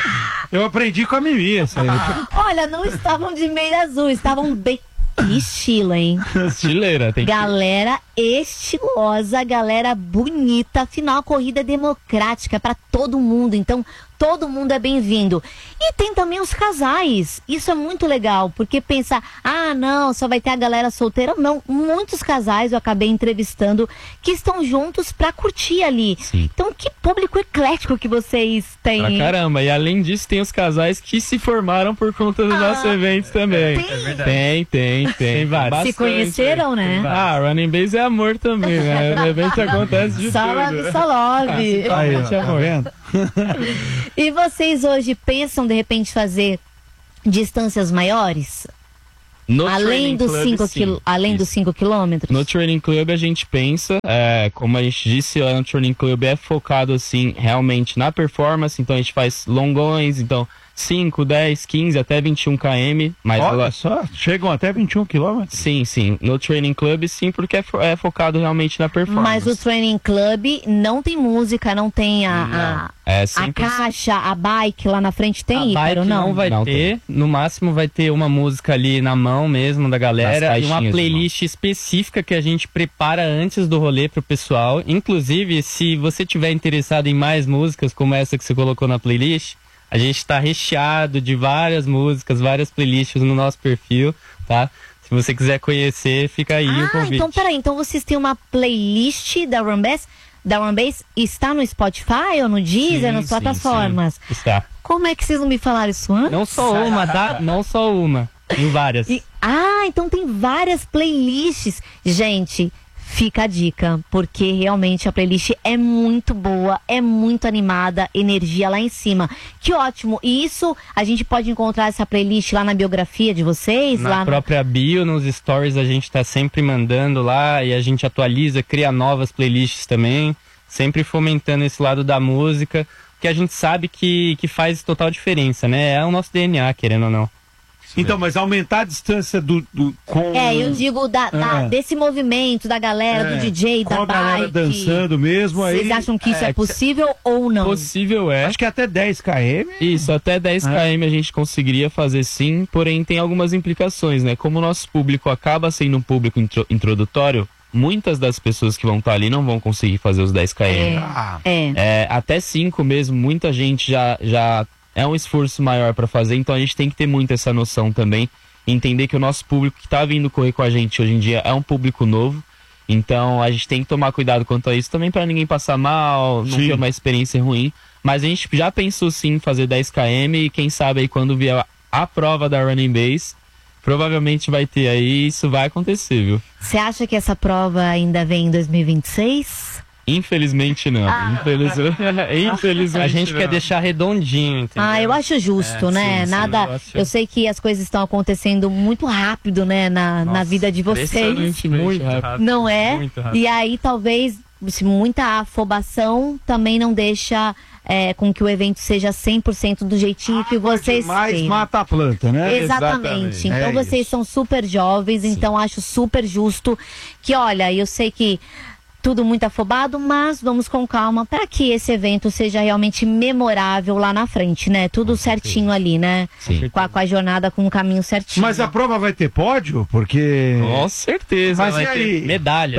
Eu aprendi com a Mimi essa aí. Olha, não estavam de meia azul, estavam bem... Que estilo, hein? Estileira, tem Galera estilosa, galera bonita. Afinal, a corrida é democrática para todo mundo. Então, todo mundo é bem-vindo. E tem também os casais. Isso é muito legal, porque pensa, ah, não, só vai ter a galera solteira. Não, muitos casais eu acabei entrevistando que estão juntos para curtir ali. Sim. Então, que público eclético que vocês têm. Pra caramba. E além disso, tem os casais que se formaram por conta dos nossos eventos também. Tem vários. Se conheceram, né? Ah, Running Base é amor também, né? O evento acontece de Só tudo. love, só love. Aí, ó, Tá tá vendo? E vocês hoje pensam, de repente, fazer distâncias maiores? No Além Training dos Club, 5 sim. além dos 5 quilômetros? No Training Club a gente pensa, como a gente disse, o Training Club é focado assim realmente na performance, então a gente faz longões, então 5, 10, 15, até 21 km. Mas Olha só, chegam até 21 quilômetros. Sim. No Training Club sim, porque é focado realmente na performance. Mas o Training Club não tem música, não tem a caixa, a bike lá na frente tem, Ícaro? Não vai ter, no máximo vai ter uma música ali na mão mesmo da galera e uma playlist específica que a gente prepara antes do rolê pro pessoal. Inclusive, se você tiver interessado em mais músicas como essa que você colocou na playlist, a gente está recheado de várias músicas, várias playlists no nosso perfil, tá? Se você quiser conhecer, fica aí o convite. Então peraí, então vocês têm uma playlist da Run Base, está no Spotify ou no Deezer, nas plataformas? Sim. Está. Como é que vocês não me falaram isso antes? Não só uma, tem várias. Então tem várias playlists. Gente, fica a dica, porque realmente a playlist é muito boa, é muito animada, energia lá em cima. Que ótimo! E isso, a gente pode encontrar essa playlist lá na biografia de vocês? Na própria bio, nos stories a gente tá sempre mandando lá e a gente atualiza, cria novas playlists também, sempre fomentando esse lado da música, que a gente sabe que faz total diferença, né? É o nosso DNA, querendo ou não. Então, mas aumentar a distância com... eu digo desse movimento, da galera, do DJ, da bike. Com a galera dançando mesmo. Vocês acham que isso é possível ou não? Possível é. Acho que até 10 km. Isso, até 10 km a gente conseguiria fazer sim, porém tem algumas implicações, né? Como o nosso público acaba sendo um público introdutório, muitas das pessoas que vão estar ali não vão conseguir fazer os 10 km. Até 5 mesmo, muita gente já é um esforço maior para fazer, então a gente tem que ter muito essa noção também, entender que o nosso público que está vindo correr com a gente hoje em dia é um público novo, então a gente tem que tomar cuidado quanto a isso também para ninguém passar mal, não ter uma experiência ruim, mas a gente já pensou sim em fazer 10 km e quem sabe aí quando vier a prova da Running Base, provavelmente vai ter aí, isso vai acontecer, viu? Você acha que essa prova ainda vem em 2026? Infelizmente não. Infelizmente a gente quer deixar redondinho, entendeu? Eu acho justo, né? Sim, Nada. Eu sei que as coisas estão acontecendo muito rápido, né? Na vida de vocês. Muito rápido. Não é? Muito rápido. E aí talvez muita afobação também não deixa com que o evento seja 100% do jeitinho que vocês Mas mata a planta, né? Exatamente. Então vocês são super jovens, então acho super justo que, olha, eu sei que tudo muito afobado, mas vamos com calma para que esse evento seja realmente memorável lá na frente, né? Tudo certinho ali, né? Sim. Com a jornada, com o caminho certinho. Mas a prova vai ter pódio? Porque... Com certeza. Mas vai ter medalha.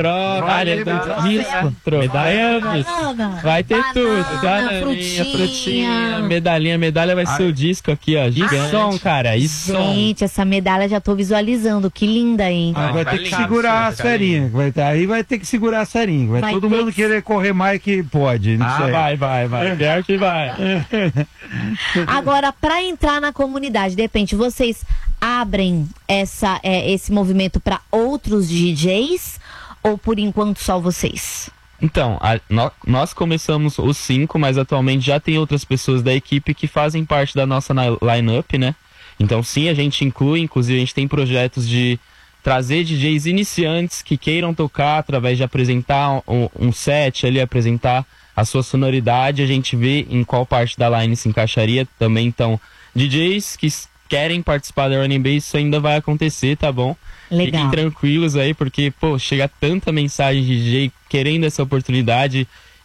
Vai ter tudo. Frutinha. Medalha vai ser o disco aqui, ó. E som, cara. E som. Gente, essa medalha já tô visualizando. Que linda, hein? Vai ter que segurar as ferinhas. Aí vai ter que segurar as ferinhas. Vai todo mundo querer correr mais que pode. Não sei. Vai. Pior que vai. Agora, para entrar na comunidade, de repente, vocês abrem esse movimento para outros DJs ou por enquanto só vocês? Então, nós começamos os 5, mas atualmente já tem outras pessoas da equipe que fazem parte da nossa line-up, né? Então sim, a gente inclui, inclusive a gente tem projetos de trazer DJs iniciantes que queiram tocar através de apresentar um set ali, apresentar a sua sonoridade, a gente vê em qual parte da line se encaixaria também. Então, DJs que querem participar da Running Base, isso ainda vai acontecer, tá bom? Legal. Fiquem tranquilos aí, porque, chega tanta mensagem de DJ querendo essa oportunidade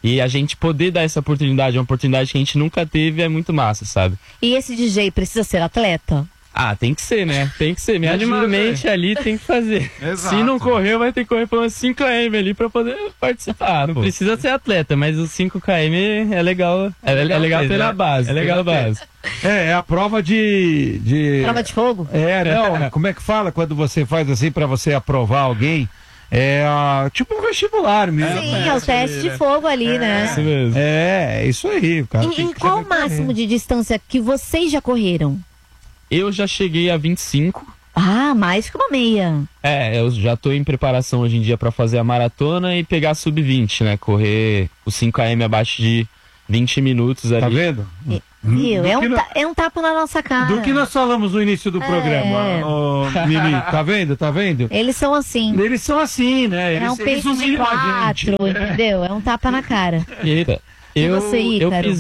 E a gente poder dar essa oportunidade, uma oportunidade que a gente nunca teve, é muito massa, sabe? E esse DJ precisa ser atleta? Ah, tem que ser, né? Tem que ser. Minimamente ali tem que fazer. Exato. Se não correr, vai ter que correr por umas 5 km ali pra poder participar. Não precisa ser atleta, mas os 5 km é legal. É legal pela base. É legal a base. É a prova de... Prova de fogo? Não, como é que fala quando você faz assim pra você aprovar alguém? Tipo um vestibular mesmo. Sim, é o teste de fogo ali, né? Isso mesmo. É isso aí. O cara E qual o máximo de distância que vocês já correram? Eu já cheguei a 25. Ah, mais que uma meia. Eu já tô em preparação hoje em dia pra fazer a maratona e pegar a sub-20, né? Correr os 5 km abaixo de 20 minutos ali. Tá vendo? Viu? É um tapa na nossa cara. Do que nós falamos no início do programa, Mimi, tá vendo? Eles são assim. Eles são assim, né? É um peito de 4, entendeu? É um tapa na cara. Eita. Eu fiz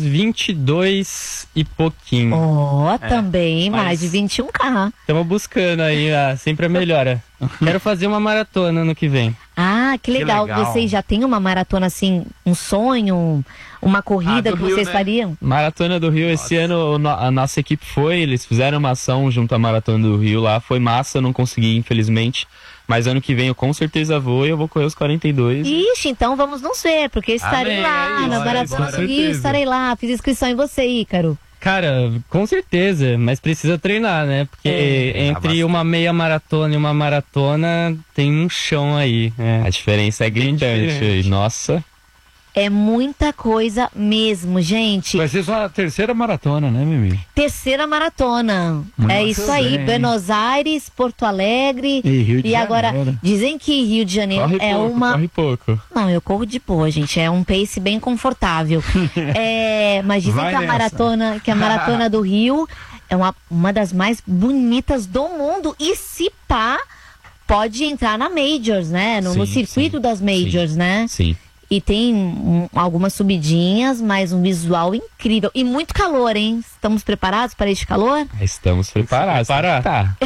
22 e pouquinho. Também, mais de 21K. Estamos buscando aí sempre a melhora. Quero fazer uma maratona ano que vem. Ah, que legal. Vocês já têm uma maratona assim, um sonho, uma corrida que vocês fariam? Maratona do Rio, esse ano a nossa equipe eles fizeram uma ação junto à Maratona do Rio lá, foi massa, não consegui infelizmente. Mas ano que vem eu com certeza vou e eu vou correr os 42. Ixi, então vamos nos ver, porque estarei lá na Maratona do Rio, estarei lá. Fiz inscrição em você, Ícaro. Cara, com certeza, mas precisa treinar, né? Porque entre uma meia maratona e uma maratona tem um chão aí. A diferença é gritante. Nossa. É muita coisa mesmo, gente. Vai ser só a terceira maratona, né, Mimi? Terceira maratona. É isso aí. Buenos Aires, Porto Alegre. E Rio de Janeiro. Agora, dizem que Rio de Janeiro corre pouco. Não, eu corro de boa, gente. É um pace bem confortável. Mas dizem que a maratona do Rio é uma das mais bonitas do mundo. E se pá, pode entrar na Majors, né? No circuito das Majors, né? Sim. E tem algumas subidinhas, mas um visual incrível. E muito calor, hein? Estamos preparados para este calor? Estamos preparados. Preparar.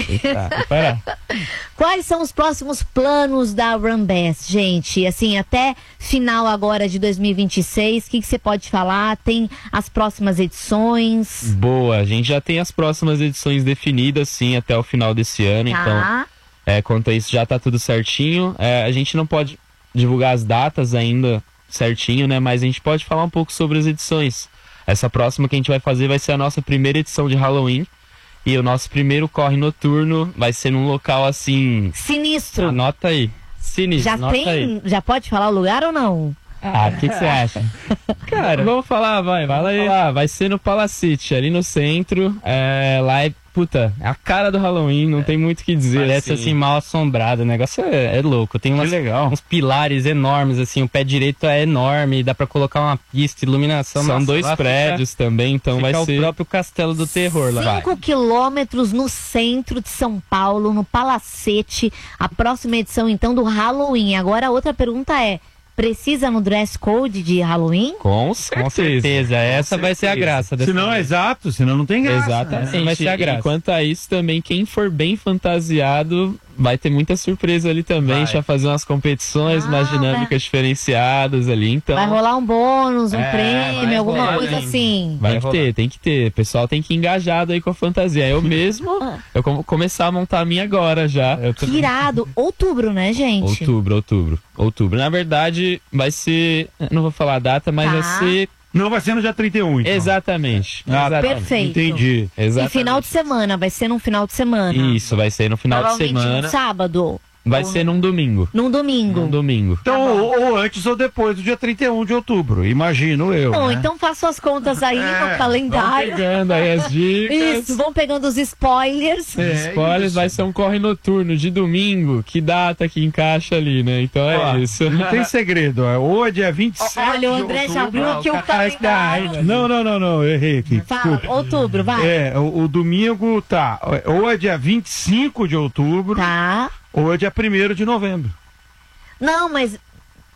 Quais são os próximos planos da Run Best, gente? Assim, até final agora de 2026, o que você pode falar? Tem as próximas edições? Boa, a gente já tem as próximas edições definidas, sim, até o final desse ano. Então, quanto a isso, já tá tudo certinho. A gente não pode divulgar as datas ainda certinho, né? Mas a gente pode falar um pouco sobre as edições. Essa próxima que a gente vai fazer vai ser a nossa primeira edição de Halloween. E o nosso primeiro corre noturno vai ser num local assim... sinistro. Anota aí. Sinistro. Já pode falar o lugar ou não? O que você acha? Cara, vamos falar, vai aí. Vai ser no Palacete, ali no centro. Lá é a cara do Halloween, não tem muito o que dizer. Parece assim, mal assombrado. O negócio é louco. Tem uns pilares enormes, assim. O pé direito é enorme. Dá pra colocar uma pista, iluminação. São 2 prédios também, então vai ser o próprio Castelo do Terror lá. 5 quilômetros no centro de São Paulo, no Palacete. A próxima edição, então, do Halloween. Agora, a outra pergunta é: precisa no dress code de Halloween? Com certeza. Essa vai ser a graça. Senão não tem graça. Exatamente. Vai ser a graça. E quanto a isso também, quem for bem fantasiado vai ter muita surpresa ali também. A gente vai fazer umas competições, umas dinâmicas diferenciadas ali. Então, vai rolar um bônus, um prêmio, alguma coisa assim. Tem que ter. O pessoal tem que ir engajado aí com a fantasia. Eu mesmo, eu vou começar a montar a minha agora já. Que irado. Outubro, né, gente? Outubro. Na verdade, vai ser... Não vou falar a data, mas vai ser... Não vai ser no dia 31, então. Exatamente. Perfeito. Entendi. Exatamente. E final de semana, vai ser num final de semana. Isso, vai ser no final de semana. No sábado. Vai ser num domingo. Num domingo. Então, ou antes ou depois do dia 31 de outubro, imagino eu. Bom, então façam as contas aí no calendário. Vão pegando aí as dicas. Isso, vão pegando os spoilers. Spoilers, vai ser um corre noturno de domingo. Que data que encaixa ali, né? Então isso. Não tem segredo, ou é dia 27 Olha, o André já abriu aqui o calendário. Não, errei aqui. Fala, outubro, vai. O domingo ou é dia 25 de outubro. Tá. Ou é dia 1º de novembro. Não, mas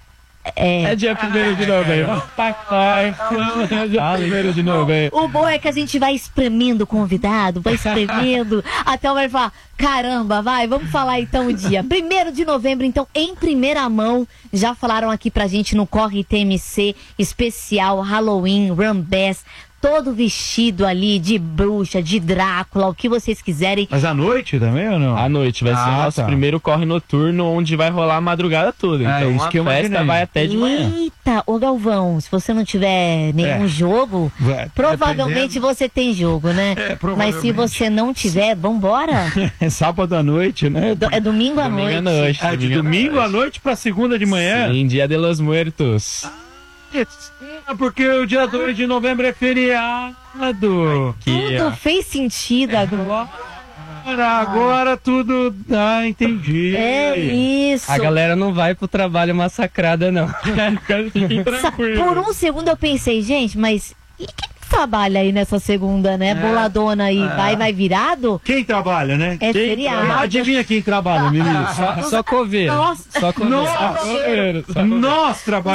É dia 1º de novembro. Dia 1º de novembro. O bom é que a gente vai espremendo o convidado, vai espremendo, até o vai falar, caramba, vamos falar então o dia. 1º de novembro, então, em primeira mão, já falaram aqui pra gente no Corre TMC, especial Halloween, Rambés, todo vestido ali de bruxa, de Drácula, o que vocês quiserem. Mas à noite também ou não? À noite, vai ser o nosso primeiro corre noturno, onde vai rolar a madrugada toda. Então isso a que eu festa imaginei. vai até de manhã. Eita, ô Galvão, se você não tiver nenhum jogo, provavelmente você tem jogo, né? Mas se você não tiver, vambora. É sábado à noite, né? É domingo à noite. De domingo à noite pra segunda de manhã? Sim, Dia de los Muertos. Porque o dia 2 de novembro é feriado. Tudo fez sentido agora. Agora tudo. Entendi. É isso. A galera não vai pro trabalho massacrada, não. Fiquem tranquilos. Por um segundo eu pensei, gente, mas e quem trabalha aí nessa segunda, né? Boladona aí, vai virado? Quem trabalha, né? É feriado. Adivinha quem trabalha, menino? Só coveiro. Nossa. Só coveiro. Nós trabalhamos.